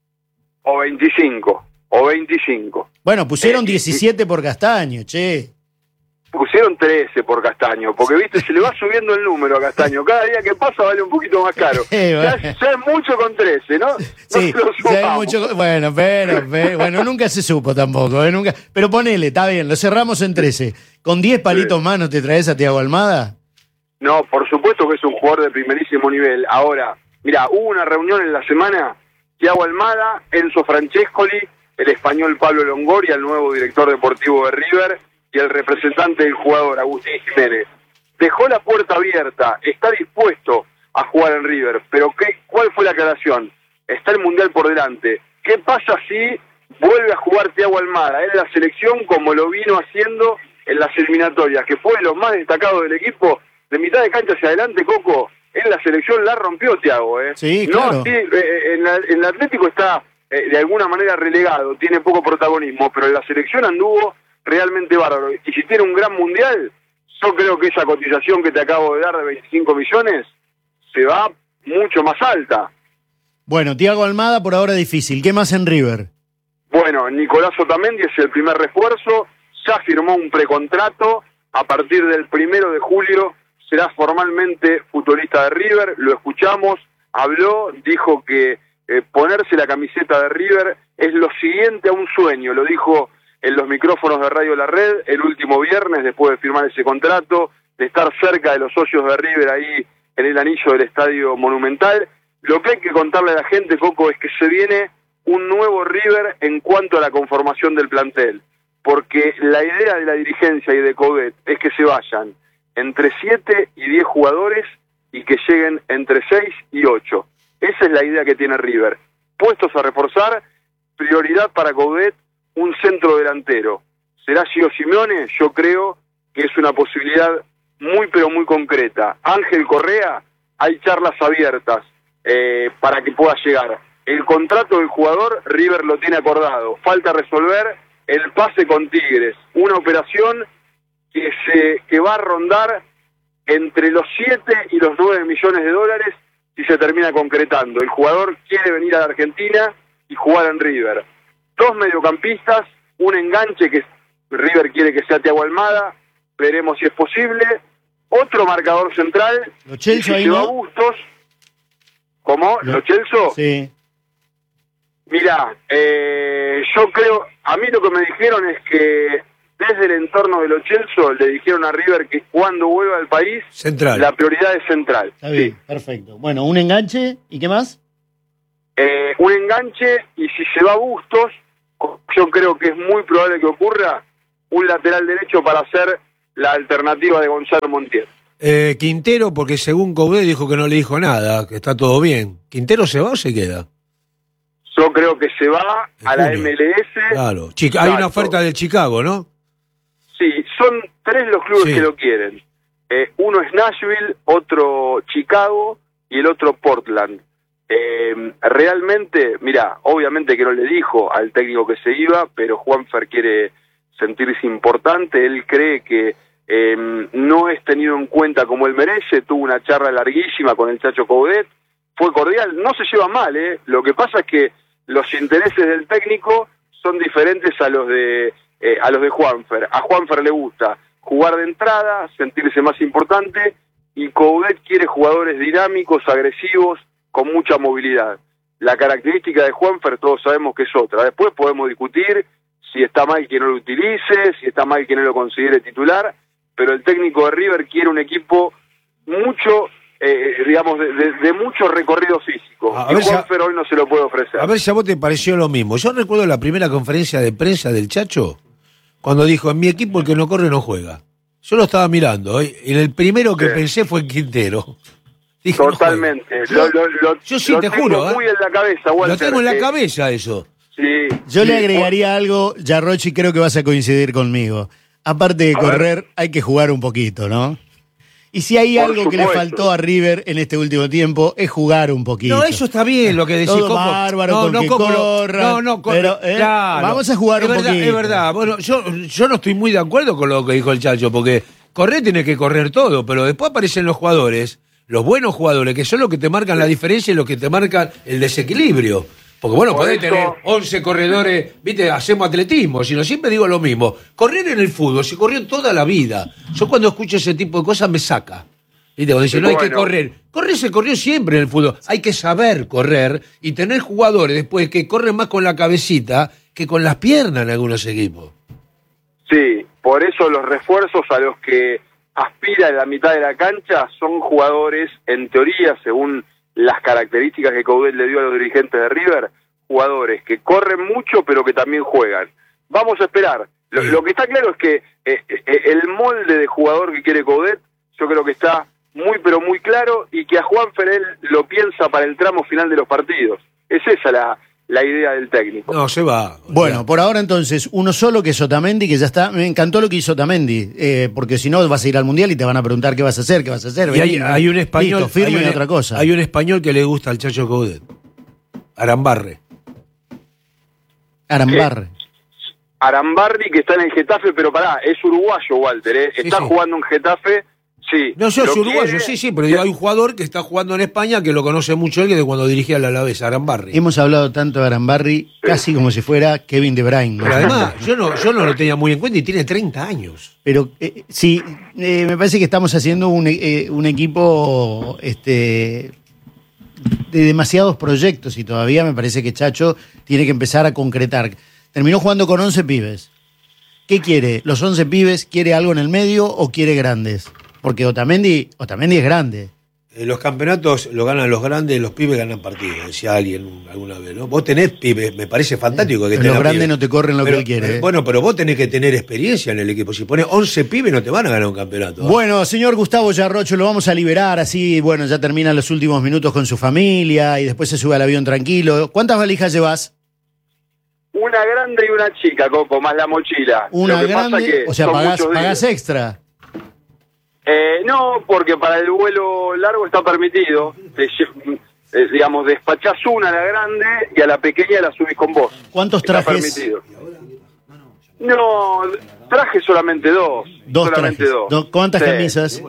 O veinticinco. O veinticinco. Bueno, pusieron eh, diecisiete por Castaño, che. Pusieron trece por Castaño, porque viste, se le va subiendo el número a Castaño. Cada día que pasa vale un poquito más caro. Eh, bueno. ya, ya es mucho con trece, ¿no? Sí, no ya es mucho. Bueno, pero, pero, bueno, nunca se supo tampoco, ¿eh? Nunca. Pero ponele, está bien, lo cerramos en trece. ¿Con diez palitos sí. más no te traes a Thiago Almada? No, por supuesto que es un jugador de primerísimo nivel. Ahora, mira, hubo una reunión en la semana, Thiago Almada, Enzo Francescoli, el español Pablo Longoria, el nuevo director deportivo de River, y el representante del jugador, Agustín Jiménez. Dejó la puerta abierta, está dispuesto a jugar en River, pero ¿qué, ¿cuál fue la aclaración? Está el Mundial por delante. ¿Qué pasa si vuelve a jugar Thiago Almada en la selección como lo vino haciendo en las eliminatorias, que fue lo más destacado del equipo, de mitad de cancha hacia adelante, Coco? En la selección la rompió Thiago, ¿eh? Sí, claro. No, sí, eh, en, la, en el Atlético está eh, de alguna manera relegado, tiene poco protagonismo, pero en la selección anduvo realmente bárbaro. Y si tiene un gran mundial, yo creo que esa cotización que te acabo de dar de veinticinco millones se va mucho más alta. Bueno, Thiago Almada por ahora difícil. ¿Qué más en River? Bueno, Nicolás Otamendi es el primer refuerzo, ya firmó un precontrato, a partir del primero de julio será formalmente futbolista de River, lo escuchamos, habló, dijo que eh, ponerse la camiseta de River es lo siguiente a un sueño, lo dijo en los micrófonos de Radio La Red el último viernes, después de firmar ese contrato, de estar cerca de los socios de River ahí en el anillo del Estadio Monumental. Lo que hay que contarle a la gente, Coco, es que se viene un nuevo River en cuanto a la conformación del plantel, porque la idea de la dirigencia y de Coudet es que se vayan entre siete y diez jugadores y que lleguen entre seis y ocho. Esa es la idea que tiene River. Puestos a reforzar, prioridad para Coudet, un centro delantero. ¿Será Gio Simeone? Yo creo que es una posibilidad muy pero muy concreta. Ángel Correa, hay charlas abiertas eh, para que pueda llegar. El contrato del jugador, River lo tiene acordado. Falta resolver el pase con Tigres. Una operación que, se, que va a rondar entre los siete y los nueve millones de dólares si se termina concretando. El jugador quiere venir a la Argentina y jugar en River. Dos mediocampistas, un enganche que River quiere que sea Thiago Almada, veremos si es posible. Otro marcador central, Lo Chelsea si ahí se va no. Bustos. ¿Cómo? ¿Lo Chelsea? Sí. Mirá, eh, yo creo, a mí lo que me dijeron es que desde el entorno de Lo Chelsea le dijeron a River que cuando vuelva al país, Central. la prioridad es Central. Está bien, Sí. perfecto. Bueno, un enganche, ¿y qué más? Eh, un enganche, y si se va Bustos, yo creo que es muy probable que ocurra un lateral derecho para hacer la alternativa de Gonzalo Montiel. Eh, Quintero, porque según Coudet dijo que no le dijo nada, que está todo bien. ¿Quintero se va o se queda? Yo creo que se va En a la junio. M L S. Claro. Chica- hay una Exacto. oferta del Chicago, ¿no? Sí, son tres los clubes Sí. que lo quieren. Eh, uno es Nashville, otro Chicago y el otro Portland. Eh, realmente, mira, obviamente que no le dijo al técnico que se iba, pero Juanfer quiere sentirse importante. Él cree que eh, no es tenido en cuenta como él merece. Tuvo una charla larguísima con el Chacho Coudet, fue cordial, no se lleva mal, ¿eh? Lo que pasa es que los intereses del técnico son diferentes a los de eh, a los de Juanfer. A Juanfer le gusta jugar de entrada, sentirse más importante, y Coudet quiere jugadores dinámicos, agresivos, con mucha movilidad. La característica de Juanfer todos sabemos que es otra. Después podemos discutir si está mal que no lo utilice, si está mal que no lo considere titular, pero el técnico de River quiere un equipo mucho, eh, digamos, de, de, de mucho recorrido físico. A y ver si- Juanfer hoy no se lo puede ofrecer. A ver si a vos te pareció lo mismo. Yo recuerdo la primera conferencia de prensa del Chacho, cuando dijo, en mi equipo el que no corre no juega. Yo lo estaba mirando, ¿eh? Y el primero que Sí. pensé fue en Quintero. Dije, no Totalmente. juega. Lo, lo, lo, Yo sí lo te tengo juro, ¿eh? muy en la cabeza, Walter. Lo tengo en la que- cabeza eso. Sí, Yo le sí, agregaría algo, Yarrochi, creo que vas a coincidir conmigo. Aparte de A ver. correr, hay que jugar un poquito, ¿no? Y si hay Por algo que le supuesto. faltó a River en este último tiempo, es jugar un poquito. No, eso está bien lo que decís. Todo Coco. bárbaro, no, con no, que Coco, no. corran, No, no, corre. pero, eh, Claro. vamos a jugar es un verdad, poquito. Es verdad. Bueno, yo, yo no estoy muy de acuerdo con lo que dijo el Chacho, porque correr tiene que correr todo, pero después aparecen los jugadores, los buenos jugadores, que son los que te marcan la diferencia y los que te marcan el desequilibrio. Porque bueno, Por podés eso- tener once corredores, viste, hacemos atletismo, sino siempre digo lo mismo. Correr en el fútbol se corrió toda la vida. Yo cuando escucho ese tipo de cosas me saca. ¿Viste? Cuando dicen, no hay que Bueno. correr. Correr se corrió siempre en el fútbol. Hay que saber correr y tener jugadores después que corren más con la cabecita que con las piernas en algunos equipos. Sí, por eso los refuerzos a los que aspira en la mitad de la cancha son jugadores, en teoría, según las características que Coudet le dio a los dirigentes de River, jugadores que corren mucho pero que también juegan. Vamos a esperar. Lo, Sí. lo que está claro es que eh, eh, el molde de jugador que quiere Coudet, yo creo que está muy pero muy claro, y que a Juanfer él lo piensa para el tramo final de los partidos. Es esa la, la idea del técnico. No, se va. Bueno, Ya. por ahora entonces, uno solo que es Otamendi, que ya está. Me encantó lo que hizo Otamendi, eh, porque si no vas a ir al Mundial y te van a preguntar qué vas a hacer, qué vas a hacer. Y hay, Vení, hay un español. listo, firme hay y un, otra cosa. Hay un español que le gusta al Chacho Coudet. Arambarre. Arambarre. Arambarri, que está en el Getafe, pero pará, es uruguayo, Walter, ¿eh? Sí, Está sí. jugando en Getafe, sí. No, yo lo soy uruguayo, quiere. sí, sí, pero digo, hay un jugador que está jugando en España que lo conoce mucho él, que de cuando dirigía al Alavés, Arambarri. Hemos hablado tanto de Arambarri, casi como si fuera Kevin De Bruyne. ¿no? Pero además, yo no, yo no lo tenía muy en cuenta y tiene treinta años. Pero eh, sí, eh, me parece que estamos haciendo un, eh, un equipo este, de demasiados proyectos y todavía me parece que Chacho tiene que empezar a concretar. Terminó jugando con once pibes. ¿Qué quiere? ¿Los once pibes quiere algo en el medio o quiere grandes? Porque Otamendi, Otamendi es grande. Eh, los campeonatos lo ganan los grandes, los pibes ganan partidos, decía alguien alguna vez, ¿no? Vos tenés pibes, me parece fantástico que Pero tengas los grandes pibes. no te corren lo que Pero, él quiere, eh, ¿eh? Bueno, pero vos tenés que tener experiencia en el equipo. Si pones once pibes no te van a ganar un campeonato. ¿eh? Bueno, señor Gustavo Yarrocho, lo vamos a liberar, así, bueno, ya terminan los últimos minutos con su familia y después se sube al avión tranquilo. ¿Cuántas valijas llevas? Una grande y una chica, Coco, más la mochila. Una Lo que pasa grande, que o sea, son pagás, muchos pagás días. extra. Eh, no, porque para el vuelo largo está permitido. Te lle- eh, digamos, despachás una a la grande y a la pequeña la subís con vos. ¿Cuántos Está trajes? permitido. No, traje solamente dos. Dos solamente trajes. dos. Do- ¿Cuántas Sí. camisas?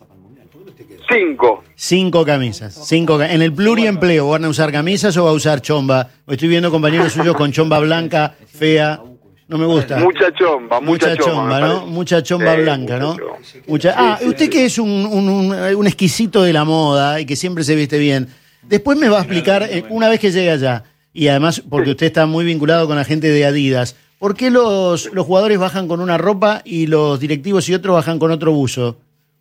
Cinco. Cinco camisas. Cinco ca- ¿En el pluriempleo van a usar camisas o va a usar chomba? Estoy viendo compañeros suyos con chomba blanca, fea. No me gusta. Mucha chomba, mucha, Mucha chomba, me ¿no? parece. Mucha chomba Sí, blanca, mucha ¿no? chomba. Mucha... Sí, Ah, sí, usted sí. que es un, un, un- un exquisito de la moda y que siempre se viste bien, Después me va a explicar, eh, una vez que llegue allá, y además porque usted está muy vinculado con la gente de Adidas, ¿por qué los, los jugadores bajan con una ropa y los directivos y otros bajan con otro buzo?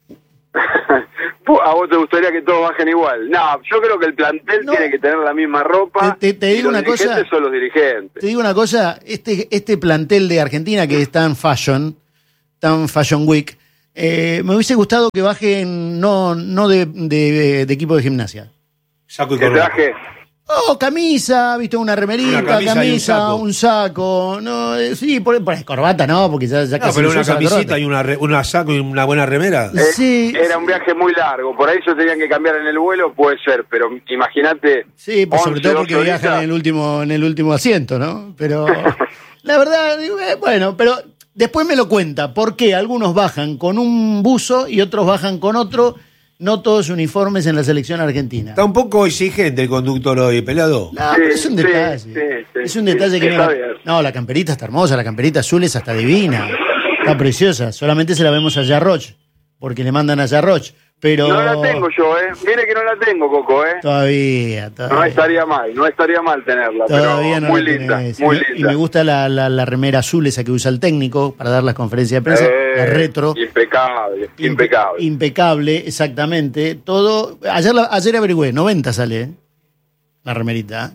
¿A vos te gustaría que todos bajen igual? No, yo creo que el plantel No. tiene que tener la misma ropa. Te- te- te y digo los una cosa. dirigentes son los dirigentes. Te digo una cosa, este, este plantel de Argentina que es tan fashion, tan fashion week, eh, me hubiese gustado que bajen no, no de, de- de equipo de gimnasia. Saco y Que corbata. traje. Oh, camisa, viste, una remerita, Una camisa camisa, y un saco. un saco. No, eh, sí, por, por corbata no, porque ya, ya No, casi pero no se una usa la camisita corbata. y una, re- una saco y una buena remera. Eh, Sí, Era un viaje muy largo, por ahí se tenían que cambiar en el vuelo, puede ser, pero imagínate. Sí, pues sobre once, todo porque doce viajan en horitas. el último, en el último asiento, ¿no? Pero la verdad, digo, eh, bueno, pero después me lo cuenta, ¿por qué algunos bajan con un buzo y otros bajan con otro? No todos uniformes en la selección argentina. Está un poco exigente el conductor hoy, pelado. No, Sí, pero es un sí, detalle. sí, sí, es un sí, detalle que está mira, bien. no, la camperita está hermosa, la camperita azul es hasta divina. Está preciosa. Solamente se la vemos a Jarroch, porque le mandan a Jarroch. Pero No la tengo yo, ¿eh? Mire que no la tengo, Coco, ¿eh? todavía, todavía. No estaría mal, no estaría mal tenerla, Todavía pero no muy la linda, tenés. muy Y me- Y linda. me gusta la, la, la remera azul esa que usa el técnico para dar las conferencias de prensa, Eh, la retro. Impecable, Impe- impecable. Impecable, exactamente. Todo. Ayer, la- ayer averigüé, noventa sale, ¿eh? La remerita.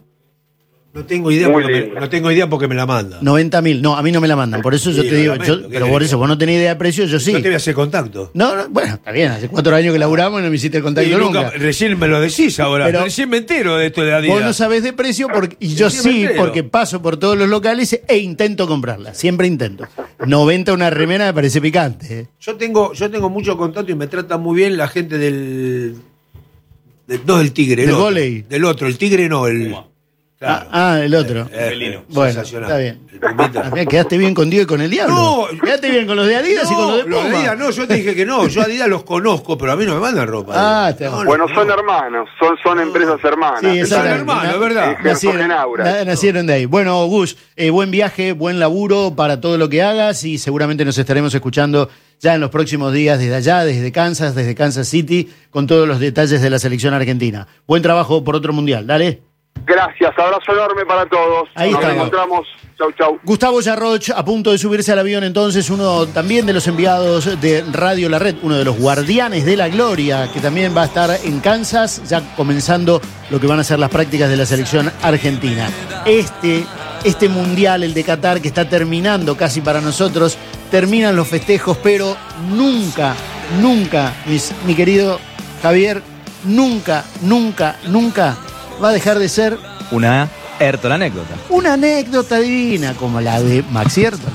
No tengo idea Muy porque me, linda. no tengo idea porque me la manda. noventa mil. No, a mí no me la mandan. Por eso yo Sí, te lo digo, lamento, yo- ¿qué pero querés por que eso, haga? vos no tenés idea de precio, yo sí. Yo te voy a hacer contacto. No, no, bueno, está bien, hace cuatro años que laburamos y no me hiciste el contacto Y nunca. nunca- recién me lo decís ahora. Pero- recién me entero de esto de Adidas. Vos no sabés de precio porque, y yo Sí, me sí, entero. porque paso por todos los locales e intento comprarla. Siempre intento. noventa una remera me parece picante. ¿eh? Yo tengo, yo tengo mucho contacto y me trata muy bien la gente del. del- no del Tigre, el Del otro. vóley. Del otro, el Tigre no, el. Claro. Ah, ah, el otro. Eh, Bueno, sensacional. está bien. El Pumita. Ah, mira, quedaste bien con Dios y con el diablo. No. Quedaste bien con los de Adidas y con los de los Puma. Adidas no, yo te dije que no. Yo a Adidas los conozco, pero a mí no me mandan ropa. Ah, está No, bien. no, Bueno, no. son hermanos, son, son empresas hermanas. Sí, Son exactamente. hermanos, Na- es verdad. Gerson Nacieron, Genaura. na- nacieron de ahí. Bueno, Gus, eh, buen viaje, buen laburo para todo lo que hagas y seguramente nos estaremos escuchando ya en los próximos días desde allá, desde Kansas, desde Kansas City, con todos los detalles de la selección argentina. Buen trabajo por otro mundial, dale. Gracias, abrazo enorme para todos. Ahí Nos estamos. encontramos. Chau, chau. Gustavo Jarroch, a punto de subirse al avión entonces, uno también de los enviados de Radio La Red, uno de los guardianes de la gloria, que también va a estar en Kansas, ya comenzando lo que van a ser las prácticas de la selección argentina. Este, este mundial, el de Qatar, que está terminando casi para nosotros, terminan los festejos, pero nunca, nunca, mis- mi querido Javier, nunca, nunca, nunca va a dejar de ser Una Ayrton anécdota. una anécdota divina como la de Max Ayrton.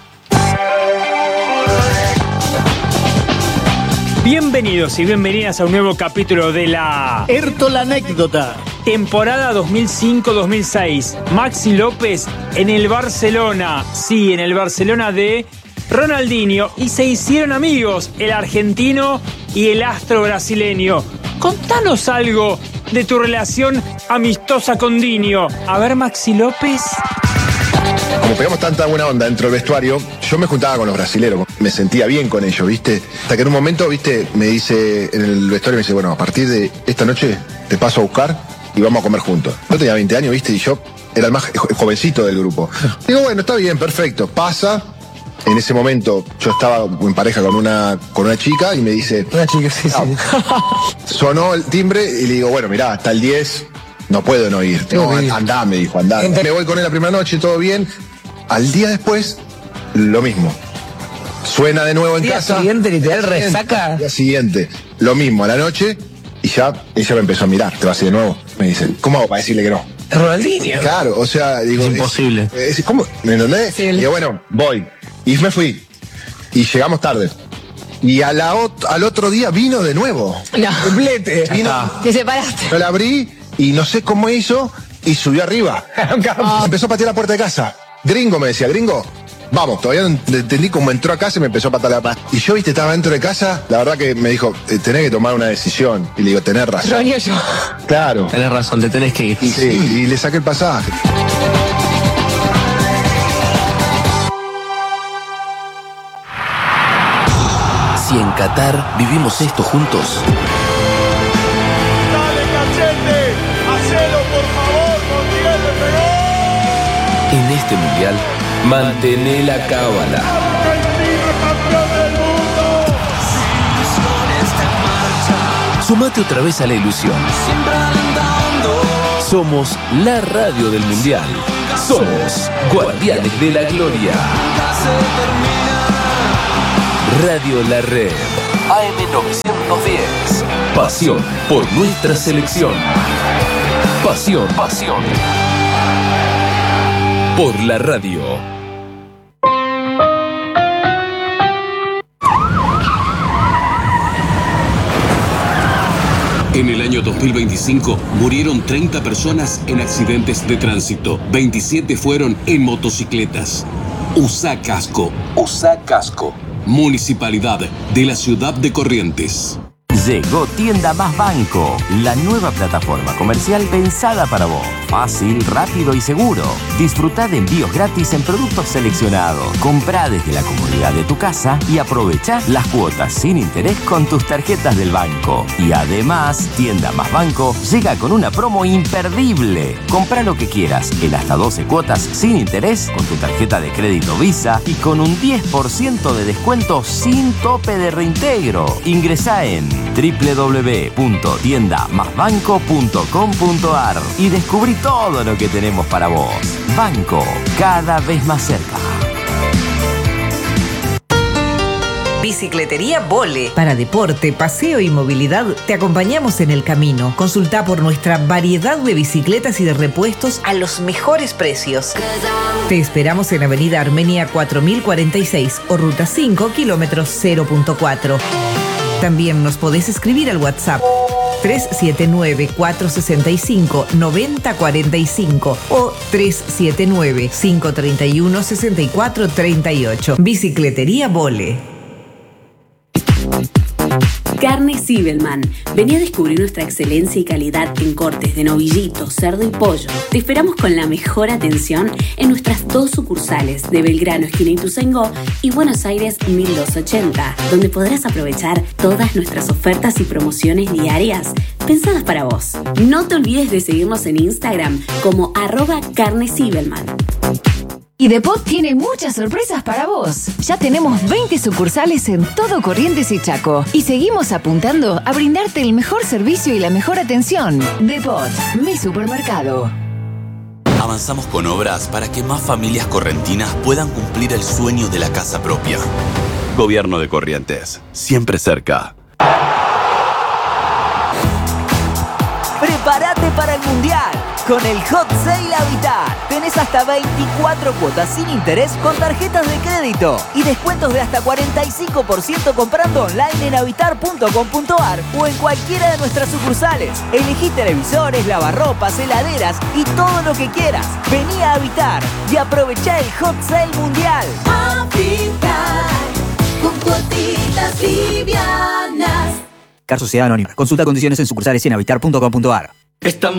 Bienvenidos y bienvenidas a un nuevo capítulo de la Ayrton la anécdota. temporada dos mil cinco dos mil seis. Maxi López en el Barcelona, sí, en el Barcelona de Ronaldinho, y se hicieron amigos el argentino y el astro brasileño. Contanos algo de tu relación amistosa con Dinho. A ver, Maxi López. Como pegamos tanta buena onda dentro del vestuario, yo me juntaba con los brasileros, me sentía bien con ellos, ¿viste? Hasta que en un momento, ¿viste? Me dice, en el vestuario me dice, bueno, a partir de esta noche te paso a buscar y vamos a comer juntos. Yo tenía veinte años, ¿viste? Y yo era el más jo- jovencito del grupo. Digo, bueno, está bien, perfecto, pasa. En ese momento yo estaba en pareja con una, con una chica y me dice, una chica, sí, sí. Sonó el timbre y le digo, bueno, mirá, hasta el diez no puedo no ir. No, andá, me dijo, andá. Me voy con él la primera noche, todo bien. Al día después, lo mismo. Suena de nuevo en Día casa. siguiente, literal, resaca. Día siguiente, lo mismo, a la noche, y ya ella me empezó a mirar, te vas a ir de nuevo. Me dice, ¿cómo hago para decirle que no? Ronaldinho. Claro, o sea, digo. Es imposible. Es, es- ¿Cómo? ¿Me entendés? Sí. Y digo, bueno, voy. Y me fui. Y llegamos tarde. Y a la ot- al otro día vino de nuevo. No, complete. Vino, Te separaste. yo la abrí y no sé cómo hizo y subió arriba. Empezó a patear la puerta de casa. Gringo me decía, gringo, vamos, todavía no entendí cómo entró a casa y me empezó a patear la puerta. Y yo, viste, estaba dentro de casa, la verdad que me dijo, eh, tenés que tomar una decisión. Y le digo, tenés razón. Ronio yo. Claro. Tenés razón, te tenés que ir. Y sí, y le saqué el pasaje. Si en Qatar vivimos esto juntos, ¡Dale, cachete! mundial, mantené la cábala. Sumate otra vez a la ilusión. Somos la radio del mundial. Somos Guardianes de la Gloria. Radio La Red. A M novecientos diez. Pasión por nuestra selección. Pasión, pasión. Por la radio. En el año dos mil veinticinco murieron treinta personas en accidentes de tránsito. veintisiete fueron en motocicletas. Usa casco. Usa casco. Municipalidad de la Ciudad de Corrientes. Llegó Tienda Más Banco, la nueva plataforma comercial pensada para vos. Fácil, rápido y seguro. Disfrutá de envíos gratis en productos seleccionados. Comprá desde la comodidad de tu casa y aprovechá las cuotas sin interés con tus tarjetas del banco. Y además, Tienda Más Banco llega con una promo imperdible. Comprá lo que quieras en hasta doce cuotas sin interés con tu tarjeta de crédito Visa y con un diez por ciento de descuento sin tope de reintegro. Ingresá en doble u doble u doble u punto tienda más banco punto com punto a r y descubrí todo lo que tenemos para vos. Banco, cada vez más cerca. Bicicletería Vole. Para deporte, paseo y movilidad, te acompañamos en el camino. Consultá por nuestra variedad de bicicletas y de repuestos a los mejores precios. Te esperamos en Avenida Armenia cuatro mil cuarenta y seis o Ruta cinco, kilómetros cero punto cuatro. También nos podés escribir al WhatsApp tres siete nueve, cuatro seis cinco, nueve cero cuatro cinco o tres siete nueve, cinco tres uno, seis cuatro tres ocho. Bicicletería Vole. Carne Zibelman. Vení a descubrir nuestra excelencia y calidad en cortes de novillito, cerdo y pollo. Te esperamos con la mejor atención en nuestras dos sucursales de Belgrano, esquina Ituzaingó, y Buenos Aires mil doscientos ochenta, donde podrás aprovechar todas nuestras ofertas y promociones diarias pensadas para vos. No te olvides de seguirnos en Instagram como arroba Carne Zibelman. Y Depot tiene muchas sorpresas para vos. Ya tenemos veinte sucursales en todo Corrientes y Chaco. Y seguimos apuntando a brindarte el mejor servicio y la mejor atención. Depot, mi supermercado. Avanzamos con obras para que más familias correntinas puedan cumplir el sueño de la casa propia. Gobierno de Corrientes, siempre cerca. Prepárate para el Mundial. Con el Hot Sale Habitat tenés hasta veinticuatro cuotas sin interés con tarjetas de crédito y descuentos de hasta cuarenta y cinco por ciento comprando online en habitar punto com punto a r o en cualquiera de nuestras sucursales. Elegí televisores, lavarropas, heladeras y todo lo que quieras. Vení a Habitar y aprovechá el Hot Sale Mundial. Habitar con cuotitas livianas. Car Sociedad Anónima. Consulta condiciones en sucursales y en habitar punto com punto a r. Estamos